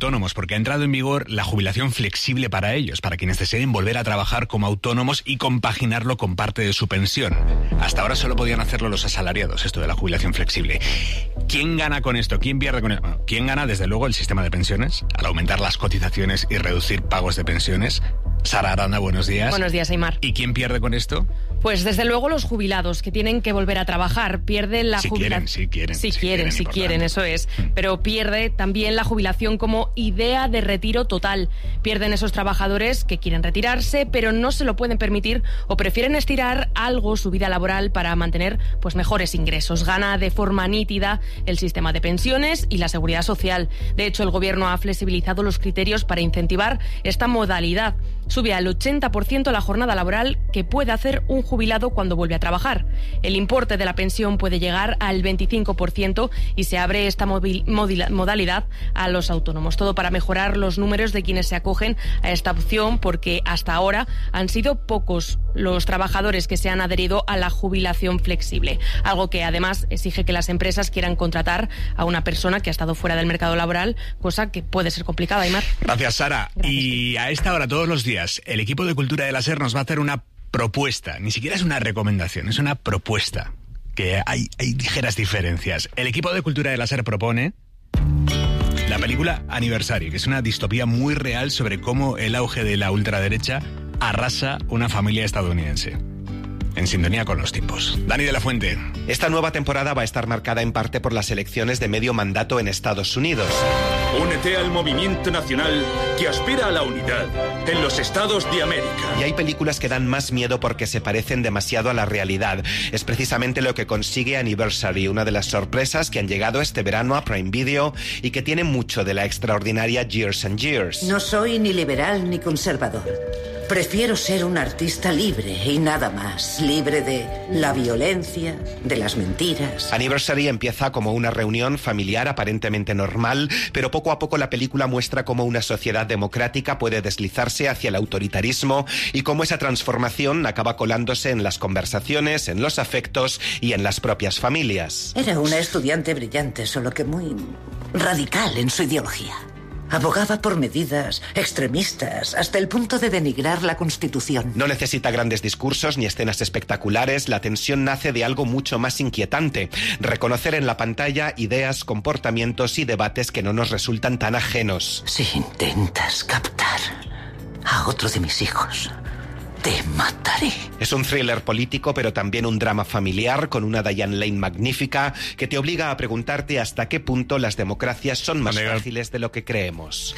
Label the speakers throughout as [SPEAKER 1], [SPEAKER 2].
[SPEAKER 1] autónomos, porque ha entrado en vigor la jubilación flexible para ellos, para quienes deseen volver a trabajar como autónomos y compaginarlo con parte de su pensión. Hasta ahora solo podían hacerlo los asalariados, esto de la jubilación flexible. ¿Quién gana con esto? ¿Quién pierde con esto? Bueno, ¿quién gana? Desde luego el sistema de pensiones, al aumentar las cotizaciones y reducir pagos de pensiones. Sara Arana, buenos días.
[SPEAKER 2] Buenos días, Aimar.
[SPEAKER 1] ¿Y quién pierde con esto?
[SPEAKER 2] Pues desde luego los jubilados, que tienen que volver a trabajar. Pierden la jubilación.
[SPEAKER 1] Si quieren,
[SPEAKER 2] eso es. Pero pierde también la jubilación como idea de retiro total. Pierden esos trabajadores que quieren retirarse, pero no se lo pueden permitir o prefieren estirar algo su vida laboral para mantener pues mejores ingresos. Gana de forma nítida el sistema de pensiones y la seguridad social. De hecho, el gobierno ha flexibilizado los criterios para incentivar esta modalidad. Sube al 80% la jornada laboral que puede hacer un jubilado cuando vuelve a trabajar. El importe de la pensión puede llegar al 25% y se abre esta modalidad a los autónomos. Todo para mejorar los números de quienes se acogen a esta opción, porque hasta ahora han sido pocos los trabajadores que se han adherido a la jubilación flexible. Algo que además exige que las empresas quieran contratar a una persona que ha estado fuera del mercado laboral, cosa que puede ser complicada, Aimar.
[SPEAKER 1] Gracias, Sara.
[SPEAKER 2] Gracias.
[SPEAKER 1] Y a esta hora, todos los días, el equipo de Cultura de la SER nos va a hacer una propuesta. Ni siquiera es una recomendación, es una propuesta. Que hay ligeras diferencias. El equipo de Cultura de la SER propone la película Anniversary, que es una distopía muy real sobre cómo el auge de la ultraderecha arrasa una familia estadounidense. En sintonía con los tiempos. Dani de la Fuente.
[SPEAKER 3] Esta nueva temporada va a estar marcada en parte por las elecciones de medio mandato en Estados Unidos.
[SPEAKER 4] Únete al movimiento nacional que aspira a la unidad en los Estados de América.
[SPEAKER 3] Y hay películas que dan más miedo porque se parecen demasiado a la realidad. Es precisamente lo que consigue Anniversary, una de las sorpresas que han llegado este verano a Prime Video y que tiene mucho de la extraordinaria Years and Years.
[SPEAKER 5] No soy ni liberal ni conservador. Prefiero ser un artista libre y nada más. Libre de la violencia, de las mentiras.
[SPEAKER 3] Anniversary empieza como una reunión familiar aparentemente normal, pero poco a poco la película muestra cómo una sociedad democrática puede deslizarse hacia el autoritarismo y cómo esa transformación acaba colándose en las conversaciones, en los afectos y en las propias familias.
[SPEAKER 5] Era una estudiante brillante, solo que muy radical en su ideología. Abogaba por medidas extremistas hasta el punto de denigrar la Constitución.
[SPEAKER 3] No necesita grandes discursos ni escenas espectaculares. La tensión nace de algo mucho más inquietante. Reconocer en la pantalla ideas, comportamientos y debates que no nos resultan tan ajenos.
[SPEAKER 5] Si intentas captar a otro de mis hijos, te mataré.
[SPEAKER 3] Es un thriller político, pero también un drama familiar con una Diane Lane magnífica que te obliga a preguntarte hasta qué punto las democracias son más frágiles de lo que creemos.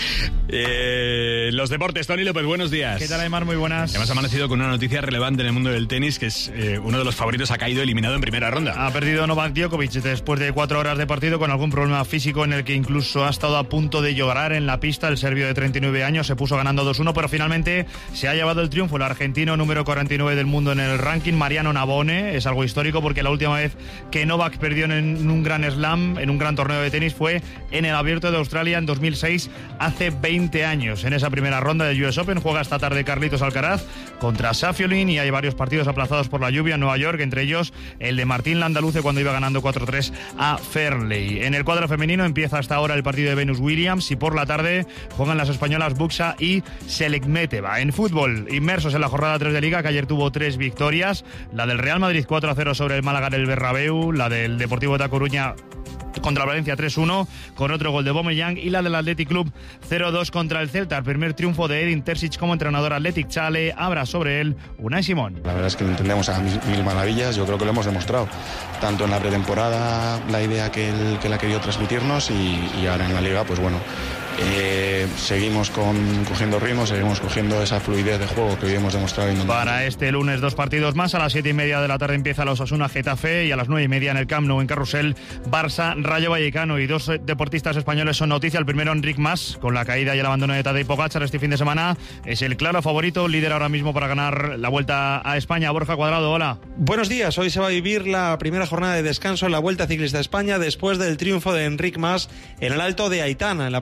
[SPEAKER 1] Los deportes, Tony López, buenos días.
[SPEAKER 6] ¿Qué tal, Aimar? Muy buenas.
[SPEAKER 1] Hemos amanecido con una noticia relevante en el mundo del tenis, que es uno de los favoritos ha caído eliminado en primera ronda.
[SPEAKER 6] Ha perdido Novak Djokovic después de 4 horas de partido con algún problema físico en el que incluso ha estado a punto de llorar en la pista. El serbio de 39 años se puso ganando 2-1, pero finalmente se ha llevado el triunfo el argentino número 49 del mundo en el ranking, Mariano Navone. Es algo histórico porque la última vez que Novak perdió en un gran slam, en un gran torneo de tenis, fue en el Abierto de Australia en 2006, hace 20 años. En esa primera ronda del US Open juega esta tarde Carlitos Alcaraz contra Safiolin y hay varios partidos aplazados por la lluvia en Nueva York, entre ellos el de Martín Landaluce cuando iba ganando 4-3 a Fairley. En el cuadro femenino empieza hasta ahora el partido de Venus Williams y por la tarde juegan las españolas Buxa y Selekmeteva. En fútbol, inmersos en la jornada 3 de Liga, que ayer tuvo 3 victorias, la del Real Madrid 4-0 sobre el Málaga en el Bernabéu, la del Deportivo de A Coruña contra el Valencia 3-1 con otro gol de Aubameyang y la del Athletic Club 0-2 contra el Celta. El primer triunfo de Edin Terzic como entrenador Athletic Chale, abra sobre él Unai Simón.
[SPEAKER 7] La verdad es que lo entendemos a mil maravillas, yo creo que lo hemos demostrado tanto en la pretemporada, la idea que él ha querido transmitirnos y ahora en la Liga, pues bueno, seguimos cogiendo ritmo, seguimos cogiendo esa fluidez de juego que hoy hemos demostrado.
[SPEAKER 6] Para este lunes 2 partidos más. A las 7:30 de la tarde empieza la Osasuna Getafe y a las 9:30 en el Camp Nou en Carrusel Barça Rayo Vallecano. Y 2 deportistas españoles son noticia. El primero, Enric Mas, con la caída y el abandono de Tadej Pogačar este fin de semana, es el claro favorito, líder ahora mismo para ganar la Vuelta a España. Borja Cuadrado, hola.
[SPEAKER 8] Buenos días. Hoy se va a vivir la primera jornada de descanso en la Vuelta Ciclista a España después del triunfo de Enric Mas en el Alto de Aitana, en la provincia de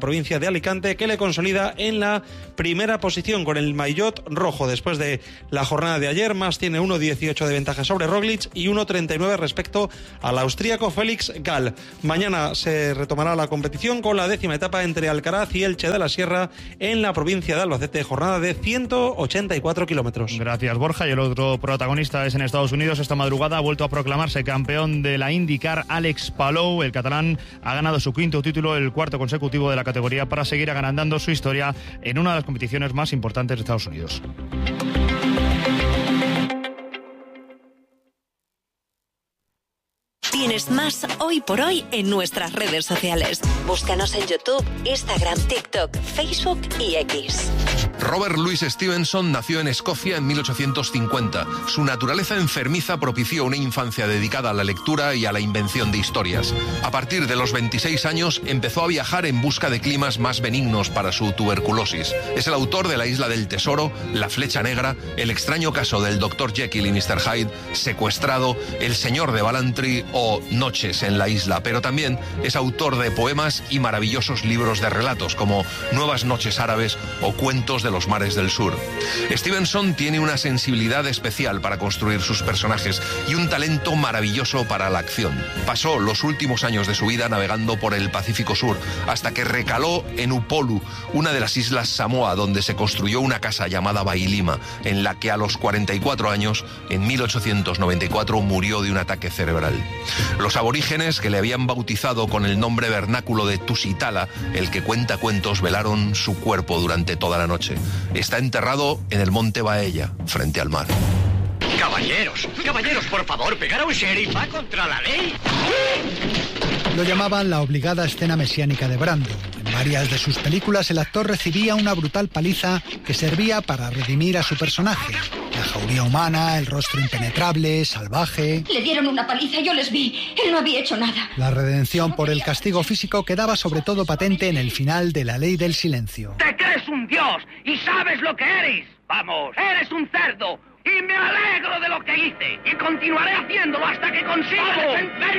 [SPEAKER 8] de Alicante, que le consolida en la primera posición con el maillot rojo. Después de la jornada de ayer, Mas tiene 1.18 de ventaja sobre Roglic y 1.39 respecto al austríaco Félix Gall. Mañana se retomará la competición con la 10ª etapa entre Alcaraz y Elche de la Sierra en la provincia de Albacete, jornada de 184 kilómetros.
[SPEAKER 6] Gracias, Borja. Y el otro protagonista es en Estados Unidos. Esta madrugada ha vuelto a proclamarse campeón de la IndyCar Alex Palou. El catalán ha ganado su 5º título, el 4º consecutivo de la categoría, para seguir agrandando su historia en una de las competiciones más importantes de Estados Unidos.
[SPEAKER 9] Tienes más Hoy por Hoy en nuestras redes sociales. Búscanos en YouTube, Instagram, TikTok, Facebook y X.
[SPEAKER 10] Robert Louis Stevenson nació en Escocia en 1850. Su naturaleza enfermiza propició una infancia dedicada a la lectura y a la invención de historias. A partir de los 26 años empezó a viajar en busca de climas más benignos para su tuberculosis. Es el autor de La Isla del Tesoro, La Flecha Negra, El extraño caso del Dr. Jekyll y Mr. Hyde, Secuestrado, El Señor de Ballantrae o Noches en la Isla, pero también es autor de poemas y maravillosos libros de relatos como Nuevas Noches Árabes o Cuentos de los Mares del Sur. Stevenson tiene una sensibilidad especial para construir sus personajes y un talento maravilloso para la acción. Pasó los últimos años de su vida navegando por el Pacífico Sur hasta que recaló en Upolu, una de las islas Samoa, donde se construyó una casa llamada Bailima, en la que a los 44 años, en 1894, murió de un ataque cerebral. Los aborígenes, que le habían bautizado con el nombre vernáculo de Tusitala, el que cuenta cuentos, velaron su cuerpo durante toda la noche. Está enterrado en el monte Baella, frente al mar.
[SPEAKER 11] Caballeros, por favor, pegar a un sheriff va contra la ley.
[SPEAKER 12] Lo llamaban la obligada escena mesiánica de Brando. En varias de sus películas el actor recibía una brutal paliza que servía para redimir a su personaje. La jauría humana, el rostro impenetrable, salvaje.
[SPEAKER 13] Le dieron una paliza, yo les vi. Él no había hecho nada.
[SPEAKER 12] La redención por el castigo físico quedaba sobre todo patente en el final de La Ley del Silencio.
[SPEAKER 11] Te crees un dios y sabes lo que eres. Vamos, eres un cerdo. Y me alegro de lo que hice. Y continuaré haciéndolo hasta que consiga defender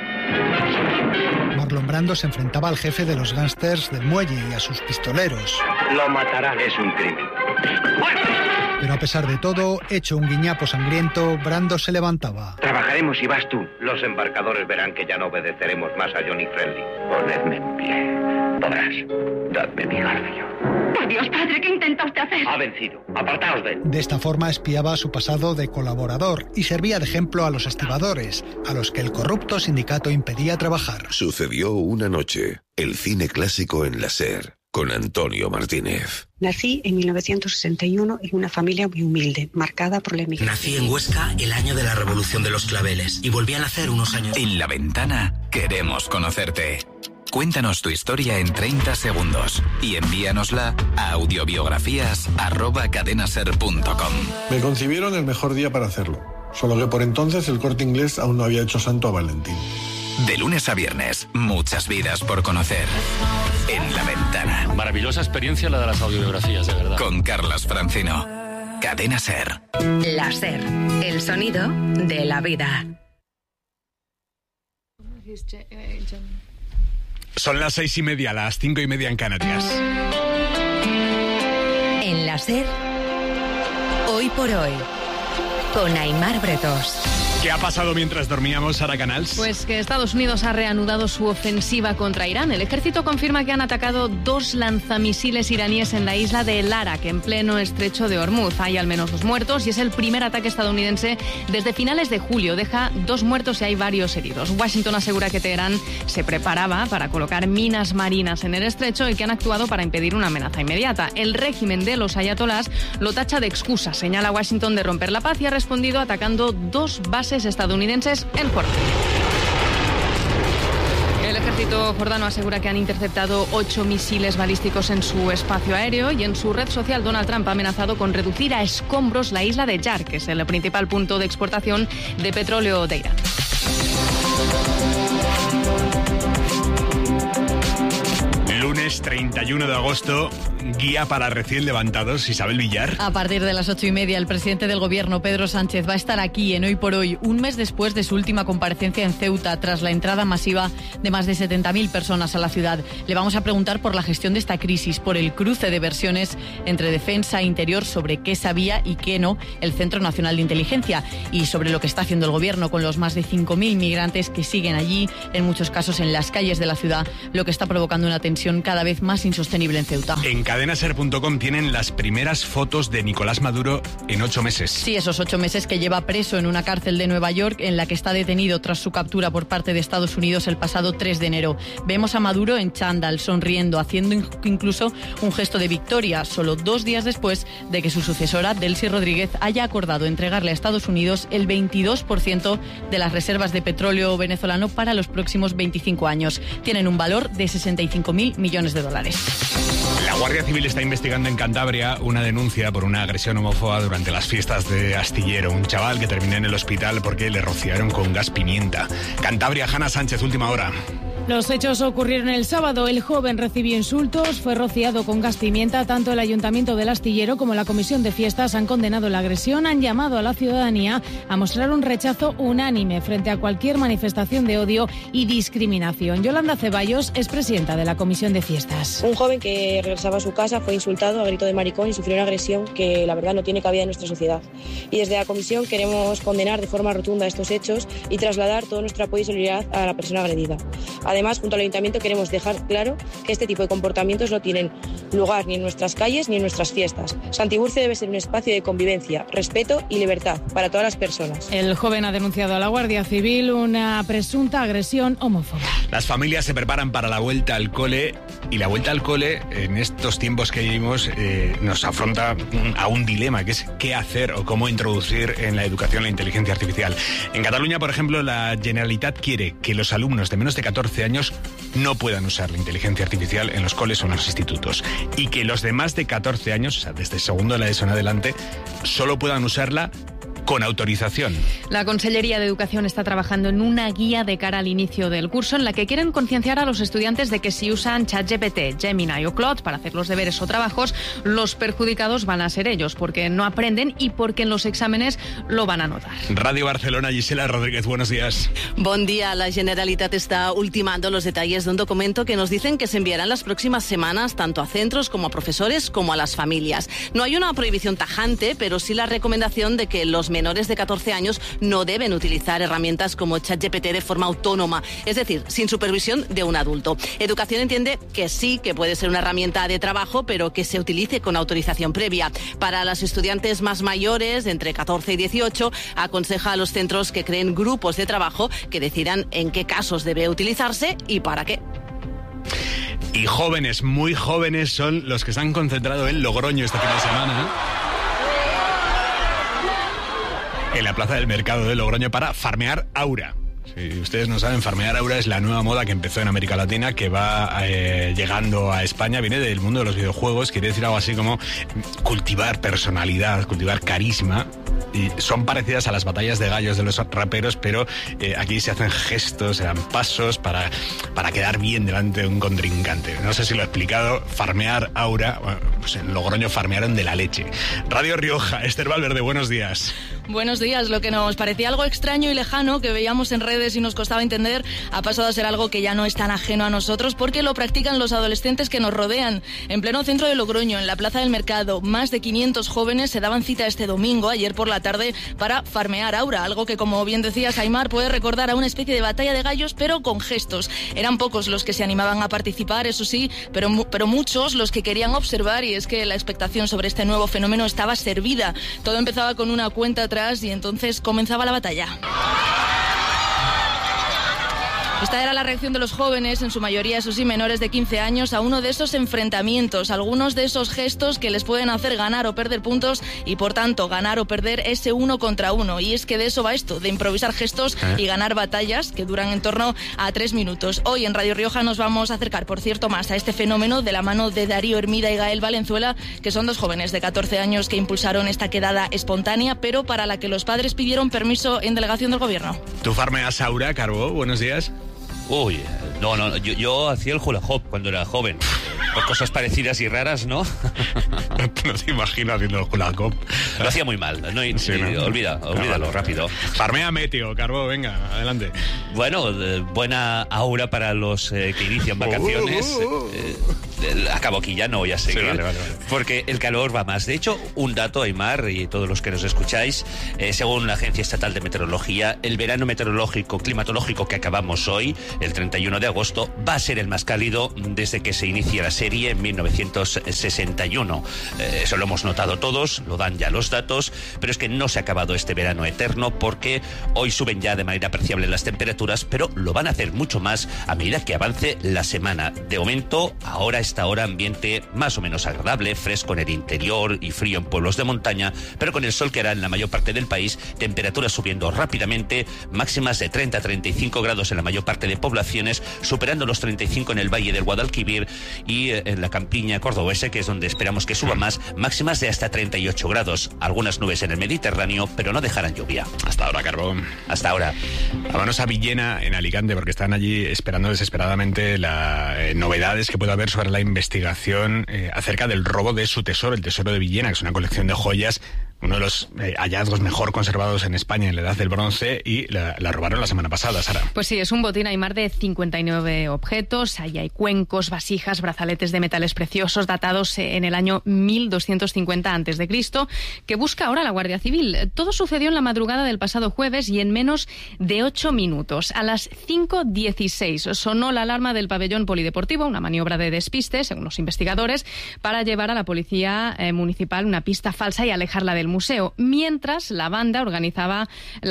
[SPEAKER 11] aquí.
[SPEAKER 12] Marlon Brando se enfrentaba al jefe de los gángsters del muelle y a sus pistoleros.
[SPEAKER 11] Lo matarán, es un crimen.
[SPEAKER 12] Pero a pesar de todo, hecho un guiñapo sangriento, Brando se levantaba.
[SPEAKER 11] Trabajaremos y vas tú. Los embarcadores verán que ya no obedeceremos más a Johnny Friendly. Ponedme en pie. Podrás. Dadme mi garfio.
[SPEAKER 13] Por Dios, padre, ¿qué intenta usted hacer?
[SPEAKER 11] Ha vencido. Apartaos de él.
[SPEAKER 12] De esta forma espiaba su pasado de colaborador y servía de ejemplo a los estibadores, a los que el corrupto sindicato impedía trabajar.
[SPEAKER 14] Sucedió una noche. El cine clásico en la SER, con Antonio Martínez.
[SPEAKER 15] Nací en 1961 en una familia muy humilde, marcada por la emigración.
[SPEAKER 16] Nací en Huesca el año de la Revolución de los Claveles y volví a nacer unos años.
[SPEAKER 17] En La Ventana queremos conocerte. Cuéntanos tu historia en 30 segundos y envíanosla a audiobiografías@cadenaser.com.
[SPEAKER 18] Me concibieron el mejor día para hacerlo, solo que por entonces el Corte Inglés aún no había hecho santo a Valentín.
[SPEAKER 17] De lunes a viernes, muchas vidas por conocer en La Ventana.
[SPEAKER 19] Maravillosa experiencia la de las audiobiografías, de verdad.
[SPEAKER 17] Con Carlas Francino. Cadena Ser.
[SPEAKER 9] La Ser, el sonido de la vida.
[SPEAKER 1] Son las 6:30, las 5:30 en Canarias.
[SPEAKER 9] En la Ser, Hoy por Hoy, con Aimar Bretos.
[SPEAKER 1] ¿Qué ha pasado mientras dormíamos, Sara Canals?
[SPEAKER 2] Pues que Estados Unidos ha reanudado su ofensiva contra Irán. El ejército confirma que han atacado 2 lanzamisiles iraníes en la isla de El Arak, en pleno estrecho de Hormuz. Hay al menos 2 muertos y es el primer ataque estadounidense desde finales de julio. Deja 2 muertos y hay varios heridos. Washington asegura que Teherán se preparaba para colocar minas marinas en el estrecho y que han actuado para impedir una amenaza inmediata. El régimen de los ayatolás lo tacha de excusa. Señala a Washington de romper la paz y ha respondido atacando 2 bases estadounidenses en Jordania. El ejército jordano asegura que han interceptado 8 misiles balísticos en su espacio aéreo y en su red social Donald Trump ha amenazado con reducir a escombros la isla de Yar, que es el principal punto de exportación de petróleo de Irán.
[SPEAKER 1] Lunes lunes 31 de agosto, guía para recién levantados. Isabel Villar.
[SPEAKER 20] A partir de las 8:30, el presidente del Gobierno, Pedro Sánchez, va a estar aquí en Hoy por Hoy, un mes después de su última comparecencia en Ceuta, tras la entrada masiva de más de 70.000 personas a la ciudad. Le vamos a preguntar por la gestión de esta crisis, por el cruce de versiones entre defensa e interior sobre qué sabía y qué no el Centro Nacional de Inteligencia, y sobre lo que está haciendo el Gobierno con los más de 5.000 migrantes que siguen allí, en muchos casos en las calles de la ciudad, lo que está provocando una tensión cada vez más insostenible en Ceuta.
[SPEAKER 1] En cadenaser.com tienen las primeras fotos de Nicolás Maduro en 8 meses.
[SPEAKER 20] Sí, esos 8 meses que lleva preso en una cárcel de Nueva York, en la que está detenido tras su captura por parte de Estados Unidos el pasado 3 de enero. Vemos a Maduro en chándal, sonriendo, haciendo incluso un gesto de victoria, solo 2 días después de que su sucesora, Delcy Rodríguez, haya acordado entregarle a Estados Unidos el 22% de las reservas de petróleo venezolano para los próximos 25 años. Tienen un valor de 65.000 millones de dólares.
[SPEAKER 1] La Guardia Civil está investigando en Cantabria una denuncia por una agresión homófoba durante las fiestas de Astillero. Un chaval que terminó en el hospital porque le rociaron con gas pimienta. Cantabria, Hanna Sánchez, última hora.
[SPEAKER 21] Los hechos ocurrieron el sábado. El joven recibió insultos, fue rociado con gas pimienta. Tanto el Ayuntamiento del Astillero como la Comisión de Fiestas han condenado la agresión, han llamado a la ciudadanía a mostrar un rechazo unánime frente a cualquier manifestación de odio y discriminación. Yolanda Ceballos es presidenta de la Comisión de Fiestas.
[SPEAKER 22] Un joven que regresaba a su casa fue insultado a grito de maricón y sufrió una agresión que la verdad no tiene cabida en nuestra sociedad. Y desde la Comisión queremos condenar de forma rotunda estos hechos y trasladar todo nuestro apoyo y solidaridad a la persona agredida. Además, junto al Ayuntamiento queremos dejar claro que este tipo de comportamientos no tienen lugar ni en nuestras calles ni en nuestras fiestas. Santiburce debe ser un espacio de convivencia, respeto y libertad para todas las personas.
[SPEAKER 21] El joven ha denunciado a la Guardia Civil una presunta agresión homófoba.
[SPEAKER 1] Las familias se preparan para la vuelta al cole, y la vuelta al cole en estos tiempos que vivimos nos afronta a un dilema, que es qué hacer o cómo introducir en la educación la inteligencia artificial. En Cataluña, por ejemplo, la Generalitat quiere que los alumnos de menos de 14 años no puedan usar la inteligencia artificial en los coles o en los institutos, y que los de más de 14 años, o sea, desde segundo de la ESO en adelante, solo puedan usarla con autorización.
[SPEAKER 20] La Consellería de Educación está trabajando en una guía de cara al inicio del curso, en la que quieren concienciar a los estudiantes de que si usan ChatGPT, Gemini o Claude para hacer los deberes o trabajos, los perjudicados van a ser ellos, porque no aprenden y porque en los exámenes lo van a notar.
[SPEAKER 1] Radio Barcelona, Gisela Rodríguez, buenos días.
[SPEAKER 23] Bon día. La Generalitat está ultimando los detalles de un documento que nos dicen que se enviará en las próximas semanas tanto a centros como a profesores como a las familias. No hay una prohibición tajante, pero sí la recomendación de que los menores de 14 años no deben utilizar herramientas como ChatGPT de forma autónoma, es decir, sin supervisión de un adulto. Educación entiende que sí, que puede ser una herramienta de trabajo, pero que se utilice con autorización previa. Para los estudiantes más mayores, de entre 14 y 18, aconseja a los centros que creen grupos de trabajo que decidan en qué casos debe utilizarse y para qué.
[SPEAKER 1] Y jóvenes, muy jóvenes, son los que se han concentrado en Logroño este fin de semana, en la plaza del mercado de Logroño, para farmear aura. Si ustedes no saben, farmear aura es la nueva moda que empezó en América Latina, que va llegando a España, viene del mundo de los videojuegos, quiere decir algo así como cultivar personalidad, cultivar carisma. Y son parecidas a las batallas de gallos de los raperos, pero aquí se hacen gestos, se dan pasos para quedar bien delante de un contrincante. No sé si lo he explicado. Farmear aura, bueno, pues en Logroño farmearon de la leche. Radio Rioja, Esther Valverde, buenos días.
[SPEAKER 2] Buenos días. Lo que nos parecía algo extraño y lejano, que veíamos en redes y nos costaba entender, ha pasado a ser algo que ya no es tan ajeno a nosotros, porque lo practican los adolescentes que nos rodean. En pleno centro de Logroño, en la plaza del mercado, más de 500 jóvenes se daban cita este domingo, ayer por la tarde, para farmear aura, algo que, como bien decías, Aimar, puede recordar a una especie de batalla de gallos, pero con gestos. Eran pocos los que se animaban a participar, eso sí, pero muchos los que querían observar, y es que la expectación sobre este nuevo fenómeno estaba servida. Todo empezaba con una cuenta atrás y entonces comenzaba la batalla. Esta era la reacción de los jóvenes, en su mayoría, eso sí, menores de 15 años, a uno de esos enfrentamientos, algunos de esos gestos que les pueden hacer ganar o perder puntos y, por tanto, ganar o perder ese 1 contra 1. Y es que de eso va esto, de improvisar gestos y ganar batallas que duran en torno a 3 minutos. Hoy en Radio Rioja nos vamos a acercar, por cierto, más a este fenómeno de la mano de Darío Hermida y Gael Valenzuela, que son dos jóvenes de 14 años que impulsaron esta quedada espontánea, pero para la que los padres pidieron permiso en delegación del gobierno.
[SPEAKER 1] ¿Tú farmeas aura, Carbó? Buenos días.
[SPEAKER 24] Uy, no, yo hacía el hula hoop cuando era joven.
[SPEAKER 3] Por cosas parecidas y raras, ¿no?
[SPEAKER 1] No te imagino haciendo la COP.
[SPEAKER 3] Lo hacía muy mal. Olvídalo rápido.
[SPEAKER 1] Farméame, tío, Carbó, venga, adelante.
[SPEAKER 3] Bueno, buena aura para los que inician vacaciones. Acabo aquí, ya no voy a seguir.
[SPEAKER 1] Sí, vale.
[SPEAKER 3] Porque el calor va más. De hecho, un dato, Aimar, y todos los que nos escucháis, según la Agencia Estatal de Meteorología, el verano climatológico que acabamos hoy, el 31 de agosto, va a ser el más cálido desde que se inicia la serie en 1961. Eso lo hemos notado todos, lo dan ya los datos, pero es que no se ha acabado este verano eterno, porque hoy suben ya de manera apreciable las temperaturas, pero lo van a hacer mucho más a medida que avance la semana. De momento, ahora esta hora, ambiente más o menos agradable, fresco en el interior y frío en pueblos de montaña, pero con el sol que hará en la mayor parte del país, temperaturas subiendo rápidamente, máximas de 30 a 35 grados en la mayor parte de poblaciones, superando los 35 en el Valle del Guadalquivir y en la campiña cordobesa, que es donde esperamos que suba más, máximas de hasta 38 grados. Algunas nubes en el Mediterráneo, pero no dejarán lluvia.
[SPEAKER 1] Hasta ahora, Carbón.
[SPEAKER 3] Hasta ahora.
[SPEAKER 1] Vámonos a Villena, en Alicante, porque están allí esperando desesperadamente las novedades que pueda haber sobre la investigación acerca del robo de su tesoro, el Tesoro de Villena, que es una colección de joyas, uno de los hallazgos mejor conservados en España en la Edad del Bronce, y la robaron la semana pasada, Sara.
[SPEAKER 2] Pues sí, es un botín, hay más de 59 objetos, ahí hay cuencos, vasijas, brazaletes de metales preciosos datados en el año 1250 a.C., que busca ahora la Guardia Civil. Todo sucedió en la madrugada del pasado jueves y en menos de 8 minutos. A las 5:16 sonó la alarma del pabellón polideportivo, una maniobra de despiste, según los investigadores, para llevar a la policía municipal una pista falsa y alejarla del museo, mientras la banda organizada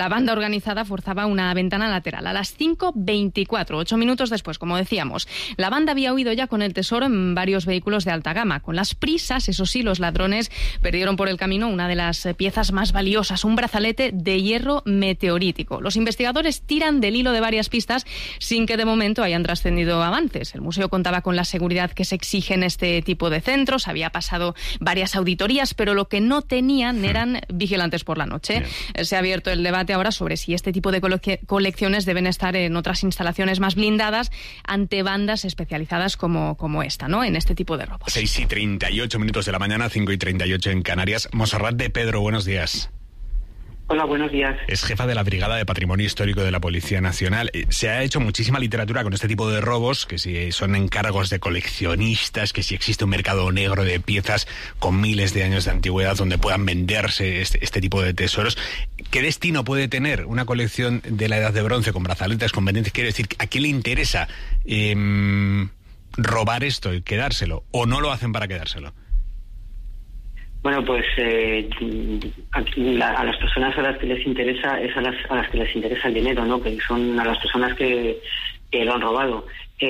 [SPEAKER 2] forzaba una ventana lateral. A las 5:24, 8 minutos después, como decíamos, la banda había huido ya con el tesoro en varios vehículos de alta gama. Con las prisas, eso sí, los ladrones perdieron por el camino una de las piezas más valiosas, un brazalete de hierro meteorítico. Los investigadores tiran del hilo de varias pistas sin que de momento hayan trascendido avances. El museo contaba con la seguridad que se exige en este tipo de centros, había pasado varias auditorías, pero lo que no tenían eran vigilantes por la noche. Se ha abierto el debate ahora sobre si este tipo de colecciones deben estar en otras instalaciones más blindadas ante bandas especializadas como esta, ¿no? En este tipo de robos.
[SPEAKER 1] 6:38 minutos de la mañana, 5:38 en Canarias. Montserrat de Pedro, buenos días.
[SPEAKER 4] Hola, buenos días.
[SPEAKER 1] Es jefa de la Brigada de Patrimonio Histórico de la Policía Nacional. Se ha hecho muchísima literatura con este tipo de robos, que si son encargos de coleccionistas, que si existe un mercado negro de piezas con miles de años de antigüedad donde puedan venderse este tipo de tesoros. ¿Qué destino puede tener una colección de la Edad de Bronce con brazaletes, con pendientes? Quiero decir, ¿a quién le interesa robar esto y quedárselo? ¿O no lo hacen para quedárselo?
[SPEAKER 4] Bueno, pues a las personas a las que les interesa es a las que les interesa el dinero, ¿no? Que son a las personas que lo han robado.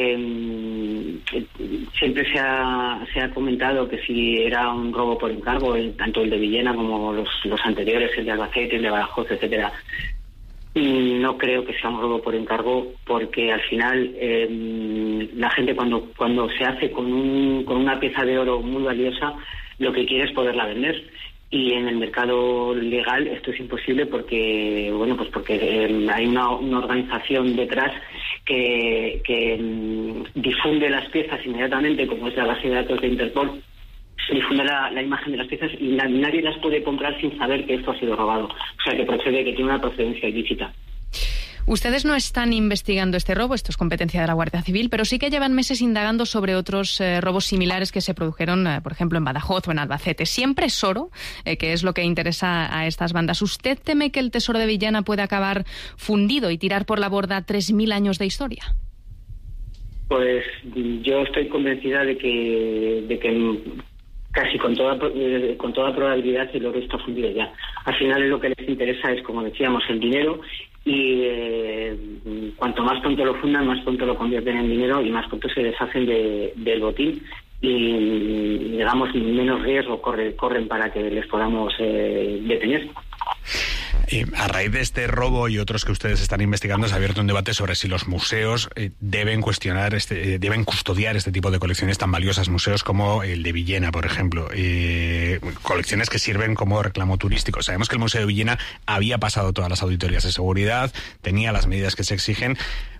[SPEAKER 4] Siempre se ha comentado que si era un robo por encargo, tanto el de Villena como los anteriores, el de Albacete, el de Badajoz, etcétera. No creo que sea un robo por encargo, porque al final la gente cuando se hace con una pieza de oro muy valiosa, lo que quiere es poderla vender, y en el mercado legal esto es imposible porque hay una organización detrás que difunde las piezas inmediatamente, como es la base de datos de Interpol. Difunde la imagen de las piezas y nadie las puede comprar sin saber que esto ha sido robado, o sea que tiene una procedencia ilícita.
[SPEAKER 2] Ustedes no están investigando este robo, esto es competencia de la Guardia Civil, pero sí que llevan meses indagando sobre otros robos similares que se produjeron, por ejemplo, en Badajoz o en Albacete. Siempre es oro, que es lo que interesa a estas bandas. ¿Usted teme que el tesoro de Villena pueda acabar fundido y tirar por la borda 3.000 años de historia?
[SPEAKER 4] Pues yo estoy convencida de que casi con toda probabilidad el oro está fundido ya. Al final lo que les interesa es, como decíamos, el dinero, y cuanto más pronto lo fundan, más pronto lo convierten en dinero y más pronto se deshacen del botín, y digamos menos riesgo corren para que les podamos detener.
[SPEAKER 1] A raíz de este robo y otros que ustedes están investigando, se ha abierto un debate sobre si los museos deben custodiar este tipo de colecciones tan valiosas, museos como el de Villena, por ejemplo, colecciones que sirven como reclamo turístico. Sabemos que el Museo de Villena había pasado todas las auditorías de seguridad, tenía las medidas que se exigen,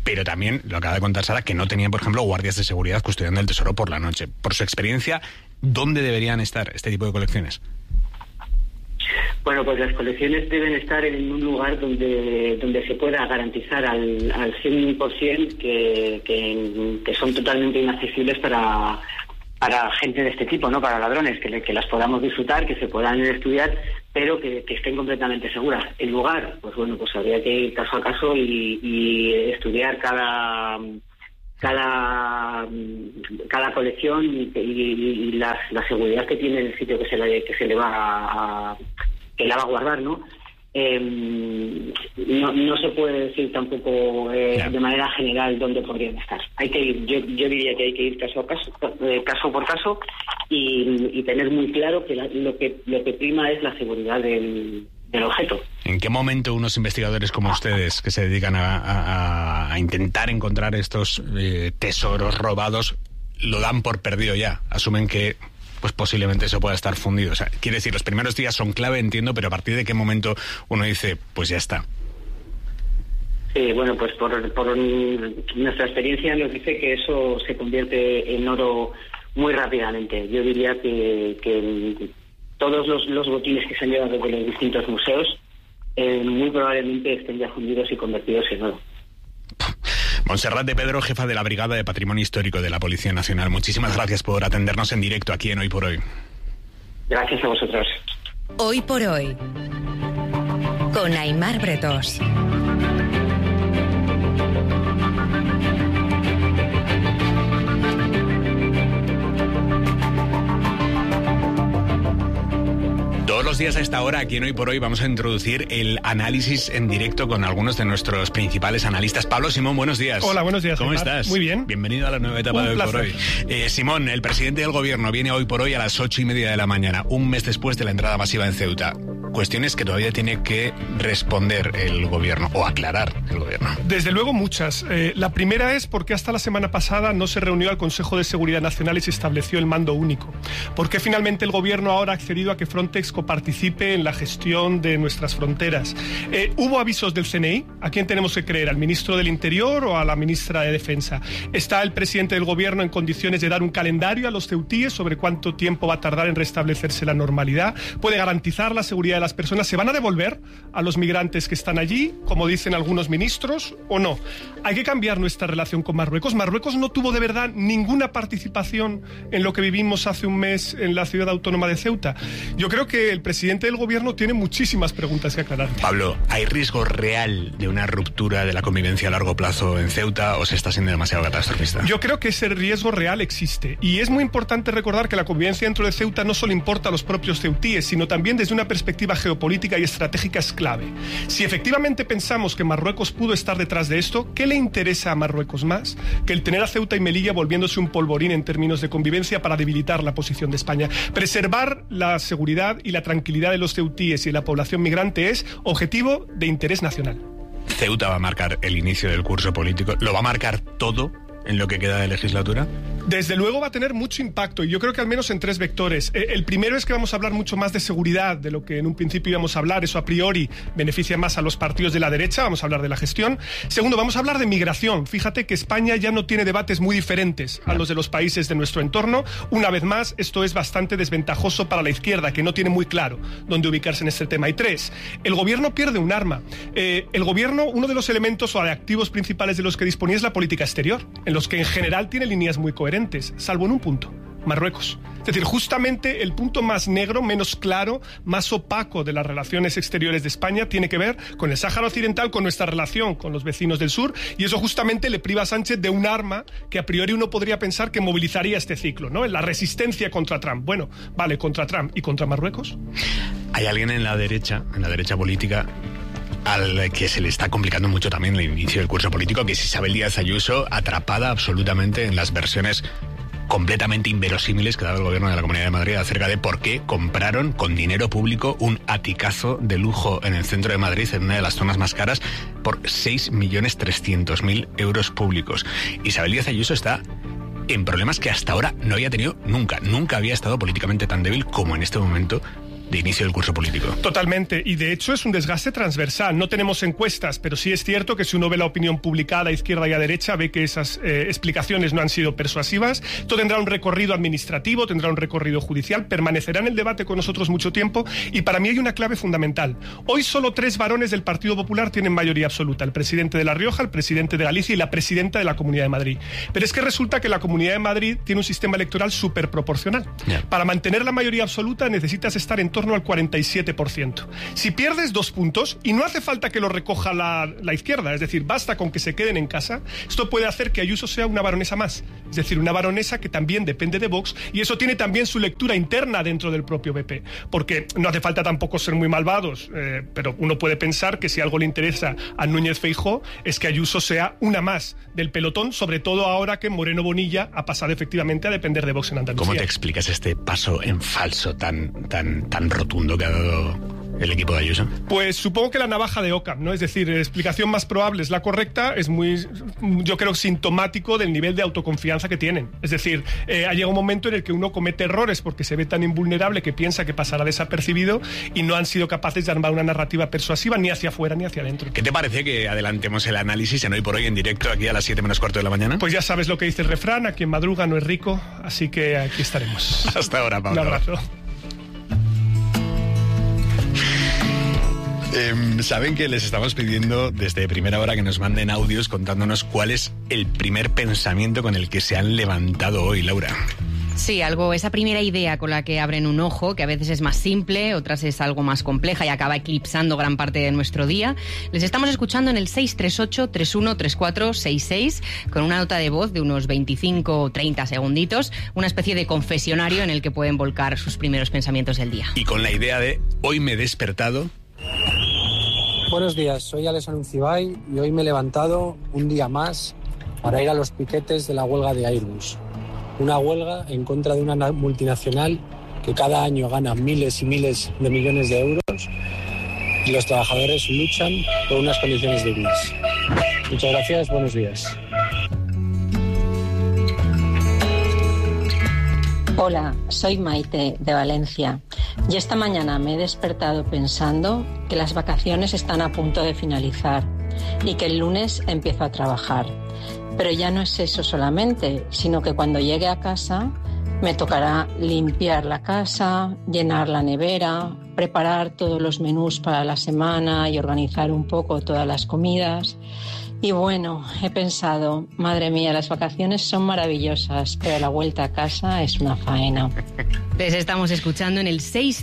[SPEAKER 1] pero también, lo acaba de contar Sara, que no tenían, por ejemplo, guardias de seguridad custodiando el tesoro por la noche. Por su experiencia, ¿dónde deberían estar este tipo de colecciones?
[SPEAKER 4] Bueno, pues las colecciones deben estar en un lugar donde se pueda garantizar al 100% que son totalmente inaccesibles para gente de este tipo, ¿no? Para ladrones, que las podamos disfrutar, que se puedan estudiar, pero que estén completamente seguras. El lugar, pues bueno, pues habría que ir caso a caso y estudiar cada colección y la seguridad que tiene el sitio que se le va a guardar, ¿no? No se puede decir tampoco de manera general dónde podrían estar. Hay que ir, yo diría que hay que ir caso por caso y tener muy claro que lo que prima es la seguridad del objeto.
[SPEAKER 1] ¿En qué momento unos investigadores como ustedes, que se dedican a intentar encontrar estos tesoros robados, lo dan por perdido ya? Asumen que pues posiblemente eso pueda estar fundido. O sea, quiere decir, los primeros días son clave, entiendo, pero ¿a partir de qué momento uno dice, pues ya está?
[SPEAKER 4] Sí, bueno, pues por nuestra experiencia nos dice que eso se convierte en oro muy rápidamente. Yo diría que todos los botines que se han llevado de los distintos museos muy probablemente estén ya fundidos y convertidos en oro.
[SPEAKER 1] Montserrat de Pedro, jefa de la Brigada de Patrimonio Histórico de la Policía Nacional. Muchísimas gracias por atendernos en directo aquí en Hoy por Hoy.
[SPEAKER 4] Gracias a vosotros.
[SPEAKER 9] Hoy por Hoy, con Aimar Bretós.
[SPEAKER 1] Todos los días a esta hora, aquí en Hoy por Hoy, vamos a introducir el análisis en directo con algunos de nuestros principales analistas. Pablo Simón, buenos días.
[SPEAKER 5] Hola, buenos días.
[SPEAKER 1] ¿Cómo estás?
[SPEAKER 5] Muy bien.
[SPEAKER 1] Bienvenido a la nueva etapa de Hoy por Hoy. Simón, el presidente del gobierno viene Hoy por Hoy a las 8:30 de la mañana, un mes después de la entrada masiva en Ceuta. Cuestiones que todavía tiene que responder el gobierno, o aclarar el gobierno.
[SPEAKER 5] Desde luego muchas. La primera es por qué hasta la semana pasada no se reunió al Consejo de Seguridad Nacional y se estableció el mando único. ¿Por qué finalmente el gobierno ahora ha accedido a que Frontex participe en la gestión de nuestras fronteras? ¿Hubo avisos del CNI? ¿A quién tenemos que creer? ¿Al ministro del Interior o a la ministra de Defensa? ¿Está el presidente del gobierno en condiciones de dar un calendario a los ceutíes sobre cuánto tiempo va a tardar en restablecerse la normalidad? ¿Puede garantizar la seguridad de las personas? ¿Se van a devolver a los migrantes que están allí, como dicen algunos ministros, o no? Hay que cambiar nuestra relación con Marruecos. Marruecos no tuvo de verdad ninguna participación en lo que vivimos hace un mes en la ciudad autónoma de Ceuta. Yo creo que el presidente del gobierno tiene muchísimas preguntas que aclarar.
[SPEAKER 1] Pablo, ¿hay riesgo real de una ruptura de la convivencia a largo plazo en Ceuta o se está siendo demasiado catastrofista?
[SPEAKER 5] Yo creo que ese riesgo real existe y es muy importante recordar que la convivencia dentro de Ceuta no solo importa a los propios ceutíes, sino también desde una perspectiva geopolítica y estratégica es clave. Si efectivamente pensamos que Marruecos pudo estar detrás de esto, ¿qué le interesa a Marruecos más que el tener a Ceuta y Melilla volviéndose un polvorín en términos de convivencia para debilitar la posición de España? Preservar la seguridad y la tranquilidad de los ceutíes y de la población migrante es objetivo de interés nacional.
[SPEAKER 1] ¿Ceuta va a marcar el inicio del curso político? ¿Lo va a marcar todo en lo que queda de legislatura?
[SPEAKER 5] Desde luego va a tener mucho impacto y yo creo que al menos en tres vectores. El primero es que vamos a hablar mucho más de seguridad de lo que en un principio íbamos a hablar. Eso a priori beneficia más a los partidos de la derecha. Vamos a hablar de la gestión. Segundo, vamos a hablar de migración. Fíjate que España ya no tiene debates muy diferentes a los de los países de nuestro entorno. Una vez más, esto es bastante desventajoso para la izquierda, que no tiene muy claro dónde ubicarse en este tema. Y tres, el gobierno pierde un arma. El gobierno, uno de los elementos o de activos principales de los que disponía es la política exterior, en los que en general tiene líneas muy coherentes, salvo en un punto: Marruecos. Es decir, justamente el punto más negro, menos claro, más opaco de las relaciones exteriores de España tiene que ver con el Sáhara Occidental, con nuestra relación con los vecinos del sur, y eso justamente le priva a Sánchez de un arma que a priori uno podría pensar que movilizaría este ciclo, ¿no? La resistencia contra Trump. Bueno, vale, contra Trump y contra Marruecos.
[SPEAKER 1] Hay alguien en la derecha política, al que se le está complicando mucho también el inicio del curso político, que es Isabel Díaz Ayuso, atrapada absolutamente en las versiones completamente inverosímiles que daba el gobierno de la Comunidad de Madrid acerca de por qué compraron con dinero público un aticazo de lujo en el centro de Madrid, en una de las zonas más caras, por 6.300.000 euros públicos. Isabel Díaz Ayuso está en problemas que hasta ahora no había tenido nunca había estado políticamente tan débil como en este momento de inicio del curso político.
[SPEAKER 5] Totalmente, y de hecho es un desgaste transversal. No tenemos encuestas, pero sí es cierto que si uno ve la opinión publicada a izquierda y a derecha, ve que esas explicaciones no han sido persuasivas. Esto tendrá un recorrido administrativo, tendrá un recorrido judicial, permanecerá en el debate con nosotros mucho tiempo, y para mí hay una clave fundamental. Hoy solo 3 varones del Partido Popular tienen mayoría absoluta: el presidente de La Rioja, el presidente de Galicia y la presidenta de la Comunidad de Madrid. Pero es que resulta que la Comunidad de Madrid tiene un sistema electoral superproporcional. Para mantener la mayoría absoluta necesitas estar en torno al 47%. Si pierdes 2 puntos, y no hace falta que lo recoja la izquierda, es decir, basta con que se queden en casa, esto puede hacer que Ayuso sea una baronesa más, es decir, una baronesa que también depende de Vox, y eso tiene también su lectura interna dentro del propio PP, porque no hace falta tampoco ser muy malvados, pero uno puede pensar que si algo le interesa a Núñez Feijóo es que Ayuso sea una más del pelotón, sobre todo ahora que Moreno Bonilla ha pasado efectivamente a depender de Vox en Andalucía.
[SPEAKER 1] ¿Cómo te explicas este paso en falso tan rotundo que ha dado el equipo de Ayuso?
[SPEAKER 5] Pues supongo que la navaja de Occam, ¿no? Es decir, la explicación más probable es la correcta, es muy, yo creo, sintomático del nivel de autoconfianza que tienen. Es decir, ha llegado un momento en el que uno comete errores porque se ve tan invulnerable que piensa que pasará desapercibido, y no han sido capaces de armar una narrativa persuasiva ni hacia afuera ni hacia adentro.
[SPEAKER 1] ¿Qué te parece que adelantemos el análisis en Hoy por Hoy en directo aquí a las 7 menos cuarto de la mañana?
[SPEAKER 5] Pues ya sabes lo que dice el refrán: a quien madruga no es rico, así que aquí estaremos.
[SPEAKER 1] Hasta ahora, Pablo.
[SPEAKER 5] Un abrazo.
[SPEAKER 1] Saben que les estamos pidiendo desde primera hora que nos manden audios contándonos cuál es el primer pensamiento con el que se han levantado hoy, Laura.
[SPEAKER 6] Sí, esa primera idea con la que abren un ojo, que a veces es más simple, otras es algo más compleja y acaba eclipsando gran parte de nuestro día. Les estamos escuchando en el 638-313466 con una nota de voz de unos 25 o 30 segunditos, una especie de confesionario en el que pueden volcar sus primeros pensamientos del día.
[SPEAKER 1] Y con la idea de hoy me he despertado.
[SPEAKER 7] Buenos días, soy Alex Anuncibay y hoy me he levantado un día más para ir a los piquetes de la huelga de Airbus. Una huelga en contra de una multinacional que cada año gana miles y miles de millones de euros, y los trabajadores luchan por unas condiciones dignas. Muchas gracias, buenos días.
[SPEAKER 8] Hola, soy Maite, de Valencia, y esta mañana me he despertado pensando que las vacaciones están a punto de finalizar y que el lunes empiezo a trabajar. Pero ya no es eso solamente, sino que cuando llegue a casa me tocará limpiar la casa, llenar la nevera, preparar todos los menús para la semana y organizar un poco todas las comidas. Y bueno, he pensado, madre mía, las vacaciones son maravillosas, pero la vuelta a casa es una faena.
[SPEAKER 6] Les estamos escuchando en el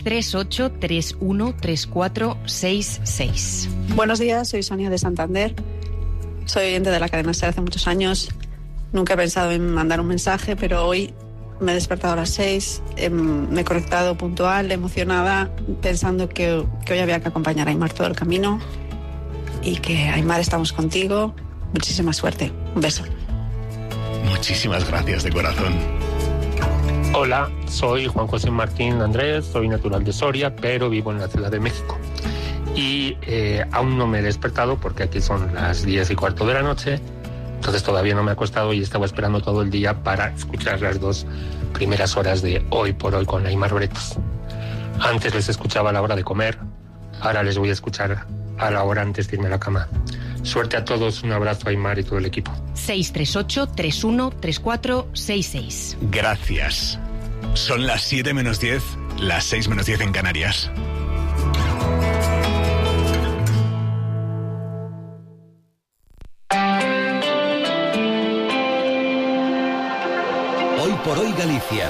[SPEAKER 6] 638-313466.
[SPEAKER 24] Buenos días, soy Sonia de Santander. Soy oyente de la cadena SER hace muchos años. Nunca he pensado en mandar un mensaje, pero hoy me he despertado a las 6, me he conectado puntual, emocionada, pensando que hoy había que acompañar a Aimar todo el camino. Y que, Aimar, estamos contigo. Muchísima suerte. Un beso.
[SPEAKER 1] Muchísimas gracias de corazón.
[SPEAKER 25] Hola, soy Juan José Martín Andrés, soy natural de Soria, pero vivo en la Ciudad de México. Y aún no me he despertado porque aquí son las 10:15 de la noche, entonces todavía no me he acostado y estaba esperando todo el día para escuchar las 2 primeras horas de Hoy por Hoy con Aimar Bretos. Antes les escuchaba a la hora de comer, ahora les voy a escuchar a la hora antes de irme a la cama. Suerte a todos, un abrazo a Aimar y todo el equipo.
[SPEAKER 6] 638-313466.
[SPEAKER 1] Gracias. Son las 7 menos 10, las 6 menos 10 en Canarias.
[SPEAKER 26] Hoy por Hoy Galicia.